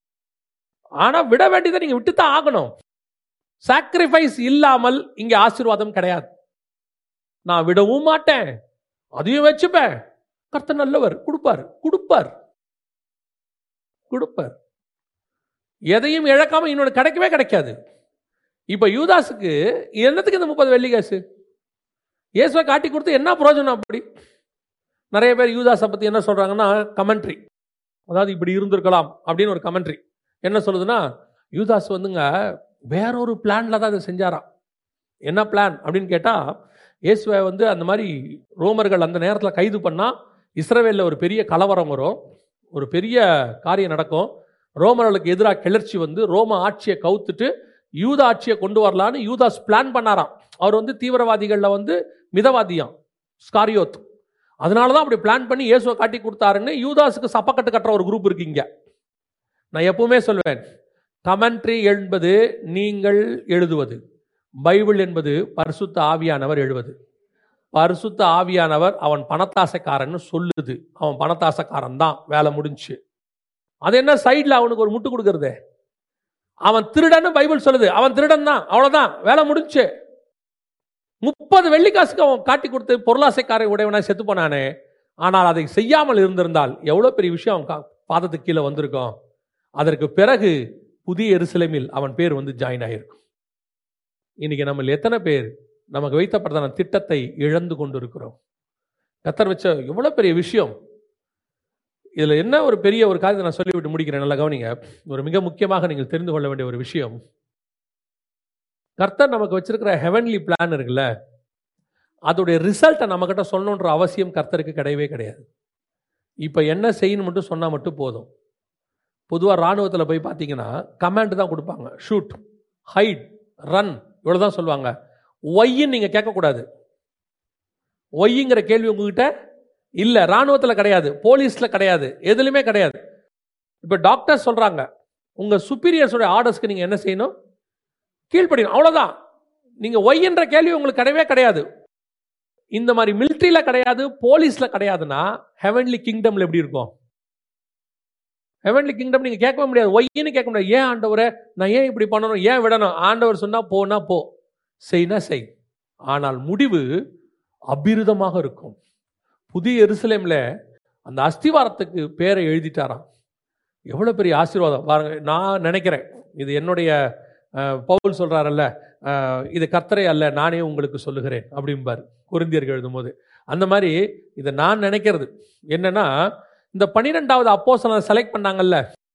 Speaker 1: ஆனா விட வேண்டியதை நீங்க விட்டுத்தான் ஆகணும். சாக்ரிஃபைஸ் இல்லாமல் இங்க ஆசீர்வாதம் கிடையாது. நான் விடவும் மாட்டேன், அதையும் வச்சுப்பேன். கர்த்தர் நல்லவர், கொடுப்பார் கொடுப்பார் கொடுப்பார். எதையும் இழக்காம இன்னொன்று கிடைக்கவே கிடைக்காது. இப்ப யூதாஸுக்கு என்னத்துக்கு இந்த 30 வெள்ளி காசு? இயேசுவை காட்டி கொடுத்து என்ன பிரயோஜனம்? அப்படி நிறைய பேர் யூதாஸை பத்தி என்ன சொல்றாங்கன்னா, கமெண்ட்ரி, அதாவது இப்படி இருந்திருக்கலாம் அப்படின்னு ஒரு கமெண்ட்ரி என்ன சொல்லுதுன்னா, யூதாஸ் வந்துங்க வேறொரு பிளான்ல தான் அதை செஞ்சாராம். என்ன பிளான் அப்படின்னு கேட்டா, இயேசுவை வந்து அந்த மாதிரி ரோமர்கள் அந்த நேரத்தில் கைது பண்ணா இஸ்ரவேலில் ஒரு பெரிய கலவரம் வரும், ஒரு பெரிய காரியம் நடக்கும். ரோமர்களுக்கு எதிராக கிளர்ச்சி வந்து ரோம ஆட்சியை கவுத்துட்டு யூதா ஆட்சியை கொண்டு வரலான்னு யூதாஸ் பிளான் பண்ணாராம். அவர் வந்து தீவிரவாதிகளில் வந்து மிதவாதியாம், ஸ்காரியோத். அதனால தான் அப்படி பிளான் பண்ணி இயேசுவை காட்டி கொடுத்தாருன்னு யூதாஸுக்கு சப்பக்கட்டு கட்டுற ஒரு குரூப் இருக்கீங்க. நான் எப்பவுமே சொல்வேன், கமெண்ட்ரி என்பது நீங்கள் எழுதுவது, பைபிள் என்பது பரிசுத்த ஆவியானவர் எழுதுவது. பரிசுத்த ஆவியானவர் அவன் பணத்தாசைக்காரன்னு சொல்லுது, அவன் பணத்தாசைக்காரன் தான், வேலை முடிஞ்சு. அது என்ன சைடில் அவனுக்கு ஒரு முட்டு கொடுக்கறது? அவன் திருடன்னு பைபிள் சொல்லுது, அவன் திருடன் தான், அவ்வளவுதான், வேலை முடிஞ்சு. 30 வெள்ளி காசுக்கு அவன் காட்டி கொடுத்து பொருளாசைக்காரை உடையவனாய் செத்து போனானே. ஆனால் அதை செய்யாமல் இருந்திருந்தால் எவ்வளவு பெரிய விஷயம் அவன் பாதத்துக்கு கீழே வந்திருக்கும். அதற்கு பிறகு புதிய எருசலேமில் அவன் பேர் வந்து ஜாயின் ஆகிருக்கும். இன்னைக்கு நம்ம எத்தனை பேர் நமக்கு வைத்தப்பட்டதான திட்டத்தை இழந்து கொண்டு இருக்கிறோம்? கர்த்தர் வச்ச எவ்வளவு பெரிய விஷயம். இதுல என்ன ஒரு பெரிய ஒரு காரியத்தை நான் சொல்லிவிட்டு முடிக்கிறேன், நல்லா கவனிங்க. ஒரு மிக முக்கியமாக நீங்கள் தெரிந்து கொள்ள வேண்டிய ஒரு விஷயம், கர்த்தர் நமக்கு வச்சிருக்கிற ஹெவன்லி பிளான் இருக்குல்ல, அதோடைய ரிசல்ட்டை நம்ம கிட்ட சொல்லணுன்ற அவசியம் கர்த்தருக்கு கிடையவே கிடையாது. இப்ப என்ன செய்யணும் மட்டும் சொன்னா மட்டும் போதும். பொதுவாக ராணுவத்தில் போய் பார்த்தீங்கன்னா கமாண்ட் தான் கொடுப்பாங்க, ஷூட், ஹைட், ரன், இவ்வளவுதான் சொல்லுவாங்க. ஒய்ன்னு நீங்க கேட்கக்கூடாது. ஒய்ங்கிற கேள்வி உங்ககிட்ட இல்ல, ராணுவத்தில் கிடையாது, போலீஸ்ல கிடையாது, எதுலையுமே கிடையாது. இப்ப டாக்டர் சொல்றாங்க, உங்க சுப்பீரியர்ஸோட ஆர்டர்ஸ்க்கு நீங்க என்ன செய்யணும்? கீழ்ப்படியணும், அவ்வளவுதான். நீங்க ஒய் என்ற கேள்வி உங்களுக்கு கிடையவே கிடையாது. இந்த மாதிரி மிலிட்டரியில கிடையாது, போலீஸ்ல கிடையாதுன்னா ஹெவன்லி கிங்டம்ல எப்படி இருக்கும்? ஹெவன்லி கிங்டம் நீங்க கேட்கவே முடியாது. ஒய்ன்னு கேட்க முடியாது. ஏன் ஆண்டவரே நான் ஏன் இப்படி பண்ணணும், ஏன் விடணும்? ஆண்டவர் சொன்னா போனா போ, செய்னா செய். ஆனால் முடிவு அபிருதமாக இருக்கும். புதிய எருசலேம்ல அந்த அஸ்திவாரத்துக்கு பேரை எழுதிட்டாராம். எவ்வளவு பெரிய ஆசீர்வாதம் பாருங்க. நான் நினைக்கிறேன், இது என்னுடைய பவுல் சொல்றாரல்ல, இது கர்த்தரை அல்ல நானே உங்களுக்கு சொல்லுகிறேன் அப்படிம்பாரு கொரிந்தியர்கள் எழுதும் போது. அந்த மாதிரி இதை நான் நினைக்கிறது என்னன்னா, இந்த 12வது அப்போஸ்தலனை செலக்ட் பண்ணாங்கல்ல,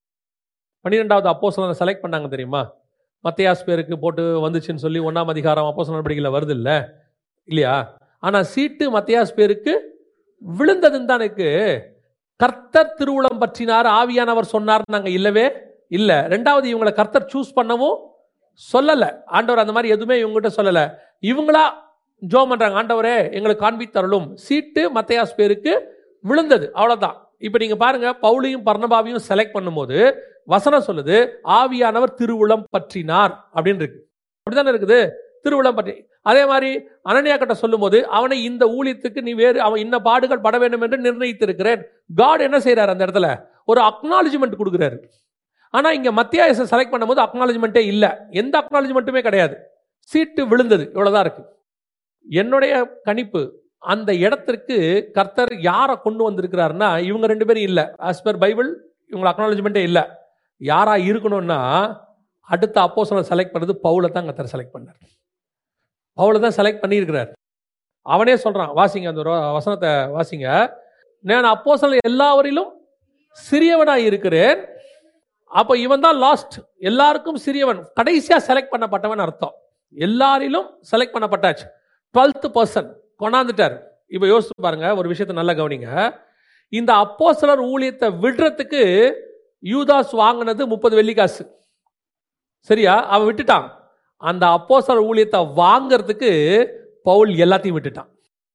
Speaker 1: 12வது அப்போஸ்தலனை செலக்ட் பண்ணாங்க தெரியுமா? மத்தேயாஸ் பேருக்கு போட்டு வந்துச்சுன்னு சொல்லி 1ஆம் அதிகாரம் அப்போஸ்தலர் நடவடிக்கையில வருது இல்லையா? ஆனா சீட்டு மத்தேயாஸ் பேருக்கு விழுந்ததுன்னு தான் இருக்கு. கர்த்தர் திருவுளம் பற்றினார், ஆவியானவர் சொன்னார் நாங்க இல்லவே இல்ல. ரெண்டாவது இவங்களை கர்த்தர் சூஸ் பண்ணவும் சொல்லல. ஆண்டவர் அந்த மாதிரி எதுவுமே இவங்ககிட்ட சொல்லல. இவங்களா ஜோம் பண்றாங்க, ஆண்டவரே எங்களுக்கு காண்பித்தருளும். சீட்டு மத்தேயாஸ் பேருக்கு விழுந்தது, அவ்வளவுதான். இப்ப நீங்க பாருங்க, பவுலையும் பர்னபாவையும் செலக்ட் பண்ணும்போது வசனம் சொல்லுது ஆவியானவர் திருவுளம் பற்றினார் அப்படின்னு இருக்கு. அப்படித்தானே இருக்குது, திருவுளம் பற்றி. அதே மாதிரி அனனியா கிட்ட சொல்லும் போது அவனை இந்த ஊழியத்துக்கு நீ வேறு அவன் இன்ன பாடுகள் பட வேண்டும் என்று நிர்ணயித்திருக்கிறேன். காட் என்ன செய்யறாரு அந்த இடத்துல? ஒரு அக்னாலஜ்மெண்ட் கொடுக்குறாரு. ஆனா இங்க மத்தியாயசை செலக்ட் பண்ணும்போது அக்னாலஜ்மெண்ட்டே இல்ல, எந்த அக்னாலஜ்மெண்ட்டுமே கிடையாது. சீட்டு விழுந்தது, இவ்வளவுதான் இருக்கு. என்னுடைய கணிப்பு, அந்த இடத்திற்கு கர்த்தர் யாரை கொண்டு வந்திருக்கிறாருன்னா இவங்க 2 பேரும் இல்ல. ஆஸ் பர் பைபிள் இவங்க அக்னாலஜ்மெண்ட்டே இல்ல. யாரா இருக்கணும்னா அடுத்த அப்போஸ்தலனை செலக்ட் பண்ணது பவுலை தான் கர்த்தர் செலக்ட் பண்ணார். பவுலை தான் செலக்ட் பண்ணியிருக்கிறார். அவனே சொல்றான், வாசிங்க அந்த வசனத்தை வாசிங்க. நான் அப்போஸ்தலர் எல்லாவரிலும் சிறியவனாய் இருக்கிறேன். அப்ப இவன் தான் லாஸ்ட், எல்லாருக்கும் சிறியவன், கடைசியா செலக்ட் பண்ணப்பட்டவன் அர்த்தம். எல்லாரிலும் செலக்ட் பண்ணப்பட்டாச்சு. 12th person கொண்டாந்துட்டார். இப்ப யோசிச்சு பாருங்க, ஒரு விஷயத்தை நல்லா கவனிங்க. இந்த அப்போஸ்தலர் ஊழியத்தை விடுறதுக்கு யூதாஸ் வாங்கினது 30 வெள்ளிக்காசு, சரியா? அவன் விட்டுட்டான். அந்த அப்போஸ்தலர் ஊழியத்தை வாங்கிறதுக்கு பவுல் எல்லாத்தையும் விட்டுட்டான்.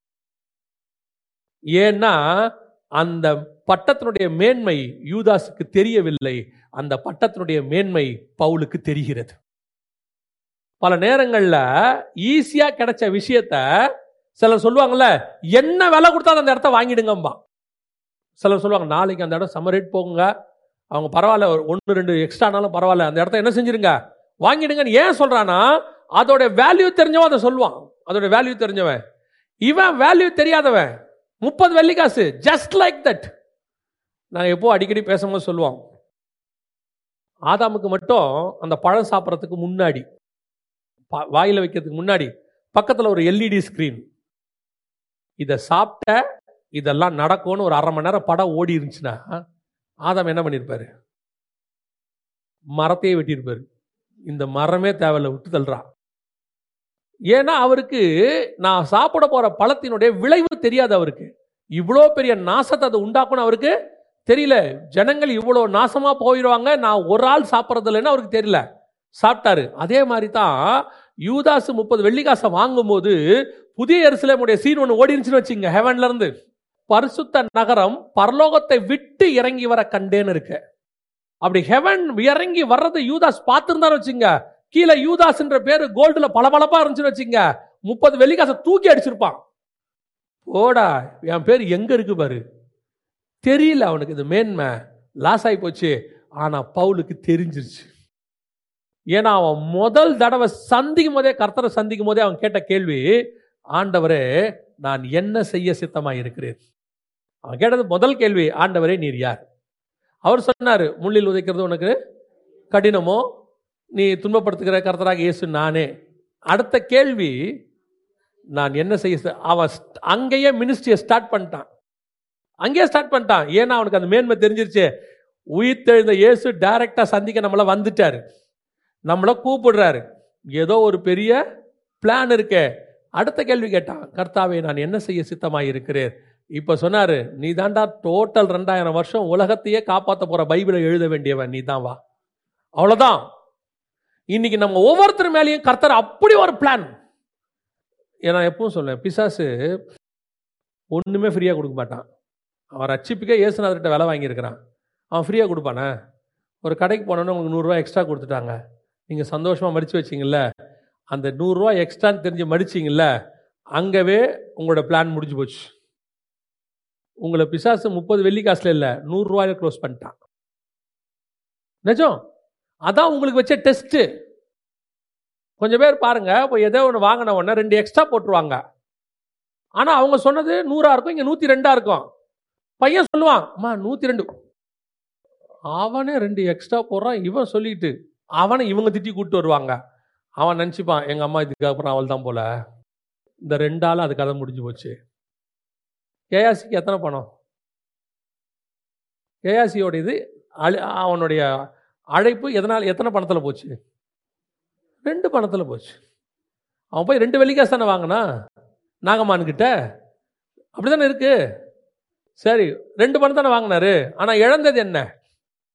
Speaker 1: ஏன்னா அந்த பட்டத்தினுடைய மேன்மை யூதாஸுக்கு தெரியவில்லை, அந்த பட்டத்தினுடைய மேன்மை பவுலுக்கு தெரிகிறது. பல நேரங்கள்ல ஈஸியா கிடைச்ச விஷயத்த சிலர் சொல்லுவாங்கல்ல, என்ன விலை கொடுத்தா அந்த இடத்த வாங்கிடுங்கம்பா. சிலர் சொல்லுவாங்க, நாளைக்கு அந்த இடம் செம்ம ரேட் போகுங்க, அவங்க பரவாயில்ல 1-2 எக்ஸ்ட்ரானாலும் பரவாயில்ல, அந்த இடத்த என்ன செஞ்சிருங்க வாங்கிடுங்கன்னு. ஏன் சொல்றானா, அதோட வேல்யூ தெரிஞ்சவன் அதை சொல்லுவான். அதோட வேல்யூ தெரிஞ்சவன். இவன் வேல்யூ தெரியாதவன் 30 வெள்ளிக்காசு, ஜஸ்ட் லைக் தட். நான் எப்போ அடிக்கடி பேசும்போது சொல்லுவோம், ஆதாமுக்கு மட்டும் அந்த பழம் சாப்பிட்றதுக்கு முன்னாடி, வாயில வைக்கிறதுக்கு முன்னாடி பக்கத்தில் ஒரு எல்இடி ஸ்கிரீன், இதை சாப்பிட்ட இதெல்லாம் நடக்கும்னு ஒரு 1/2 மணி நேரம் படம் ஓடி இருந்துச்சுன்னா ஆதாம் என்ன பண்ணியிருப்பாரு? மரத்தையே வெட்டியிருப்பாரு. இந்த மரமே தேவையில்லை, விட்டு தள்ளுறான். ஏன்னா அவருக்கு நான் சாப்பிட போற பழத்தினுடைய விளைவு தெரியாது. அவருக்கு இவ்வளோ பெரிய நாசத்தை அது உண்டாக்கும்னு அவருக்கு தெரியல. ஜனங்கள் இவ்வளோ நாசமா போயிடுவாங்க, நான் ஒரு ஆள் சாப்பிட்றது இல்லைன்னு அவருக்கு தெரியல, சாப்பிட்டாரு. அதே மாதிரி தான் யூதாஸ் 30 வெள்ளிக்காசை வாங்கும்போது புதிய எருசலேமுடைய சீன் ஒன்று ஓடி இருந்துச்சுன்னு வச்சுங்க. ஹெவன்ல இருந்து பரிசுத்த நகரம் பரலோகத்தை விட்டு இறங்கி வர கண்டேன்னு இருக்கு. அப்படி ஹெவன் இறங்கி வர்றது யூதாஸ் பார்த்துருந்தான்னு வச்சுங்க, கீழே யூதாஸ் என்ற பேரு கோல்டுல பளபளப்பா இருந்துச்சுன்னு வச்சுங்க, 30 வெள்ளிக்காசை தூக்கி அடிச்சிருப்பான். ஓடா என் பேர் எங்க இருக்கு பாரு. தெரியல அவனுக்கு, இது மேன்மை லாஸ் ஆகி போச்சு. ஆனா பவுலுக்கு தெரிஞ்சிருச்சு. ஏன்னா அவன் முதல் தடவை சந்திக்கும் போதே, கர்த்தரை சந்திக்கும் போதே அவன் கேட்ட கேள்வி, ஆண்டவரே நான் என்ன செய்ய சித்தமாய் இருக்கிறேன். அவன் கேட்டது முதல் கேள்வி, ஆண்டவரே நீர் யார்? அவர் சொன்னாரு, முள்ளில் உதைக்கிறது உனக்கு கடினமோ, நீ துன்பப்படுத்துகிற கர்த்தராக இயேசு நானே. அடுத்த கேள்வி, நான் என்ன செய்ய. அவன் அங்கேயே மினிஸ்ட்ரியை ஸ்டார்ட் பண்ணிட்டான், அங்கேயே ஸ்டார்ட் பண்ணிட்டான். ஏன்னா அவனுக்கு அந்த மேன்மை தெரிஞ்சிருச்சு. உயிர்த்தெழுந்த இயேசு டைரக்டா சந்திக்க நம்மள வந்துட்டாரு, நம்மள கூப்பிடுறாரு, ஏதோ ஒரு பெரிய பிளான் இருக்கு. அடுத்த கேள்வி கேட்டான், கர்த்தாவே நான் என்ன செய்ய சித்தமாய் இருக்கிறேன். இப்ப சொன்னாரு, நீ தாண்டா டோட்டல் 2000 வருஷம் உலகத்தையே காப்பாற்ற போற பைபிளை எழுத வேண்டியவன், நீ தான் வா. அவ்வளவுதான். இன்னைக்கு நம்ம ஒவ்வொருத்தர் மேலேயும் கர்த்தர் அப்படி ஒரு பிளான். ஏன்னா எப்பவும் சொல்லுவேன், பிசாசு ஒண்ணுமே ஃப்ரீயா கொடுக்க மாட்டான். அவன் ரட்சிப்புக்கே இயேசுநாதர்கிட்ட விலை வாங்கியிருக்கிறான், அவன் ஃப்ரீயா கொடுப்பானே? ஒரு கடைக்கு போனோன்னு உங்களுக்கு 100 ரூபா எக்ஸ்ட்ரா கொடுத்துட்டாங்க, நீங்க சந்தோஷமா மடிச்சு வச்சிங்கல்ல, அந்த 100 ரூபா எக்ஸ்ட்ரான்னு தெரிஞ்சு மடிச்சிங்கல்ல, அங்கவே உங்களோட பிளான் முடிஞ்சு போச்சு. உங்களை பிசாசு 30 வெள்ளிக்காசுல இல்லை 100 ரூபாயில க்ளோஸ் பண்ணிட்டான். நிஜம். அதான் உங்களுக்கு வச்ச டெஸ்ட்டு. கொஞ்சம் பேர் பாருங்க, இப்போ ஏதோ ஒன்று வாங்கின உடனே 2 எக்ஸ்ட்ரா போட்டுருவாங்க. ஆனால் அவங்க சொன்னது 100 இருக்கும், இங்கே 102 இருக்கும். பையன் சொல்லுவான், அம்மா 102. அவனே 2 எக்ஸ்ட்ரா போடுறான். இவன் சொல்லிட்டு அவனை இவங்க திட்டி கூப்பிட்டு வருவாங்க. அவன் நினச்சிப்பான், எங்கள் அம்மா இதுக்கு அப்புறம் அவள் தான் போல, இந்த 2 ஆள் அது கதை முடிஞ்சு போச்சு. கேயாசிக்கு எத்தனை பணம்? கேயாசியோட இது அவனுடைய அழைப்பு எத்தனை பணத்தில் போச்சு? 2 பணத்தில் போச்சு. அவன் போய் 2 வெள்ளிக்காசு தானே வாங்கினா நாகமான்கிட்ட. அப்படி தானே இருக்கு. சரி, 2 பணம் தானே வாங்கினாரு. ஆனால் இழந்தது என்ன?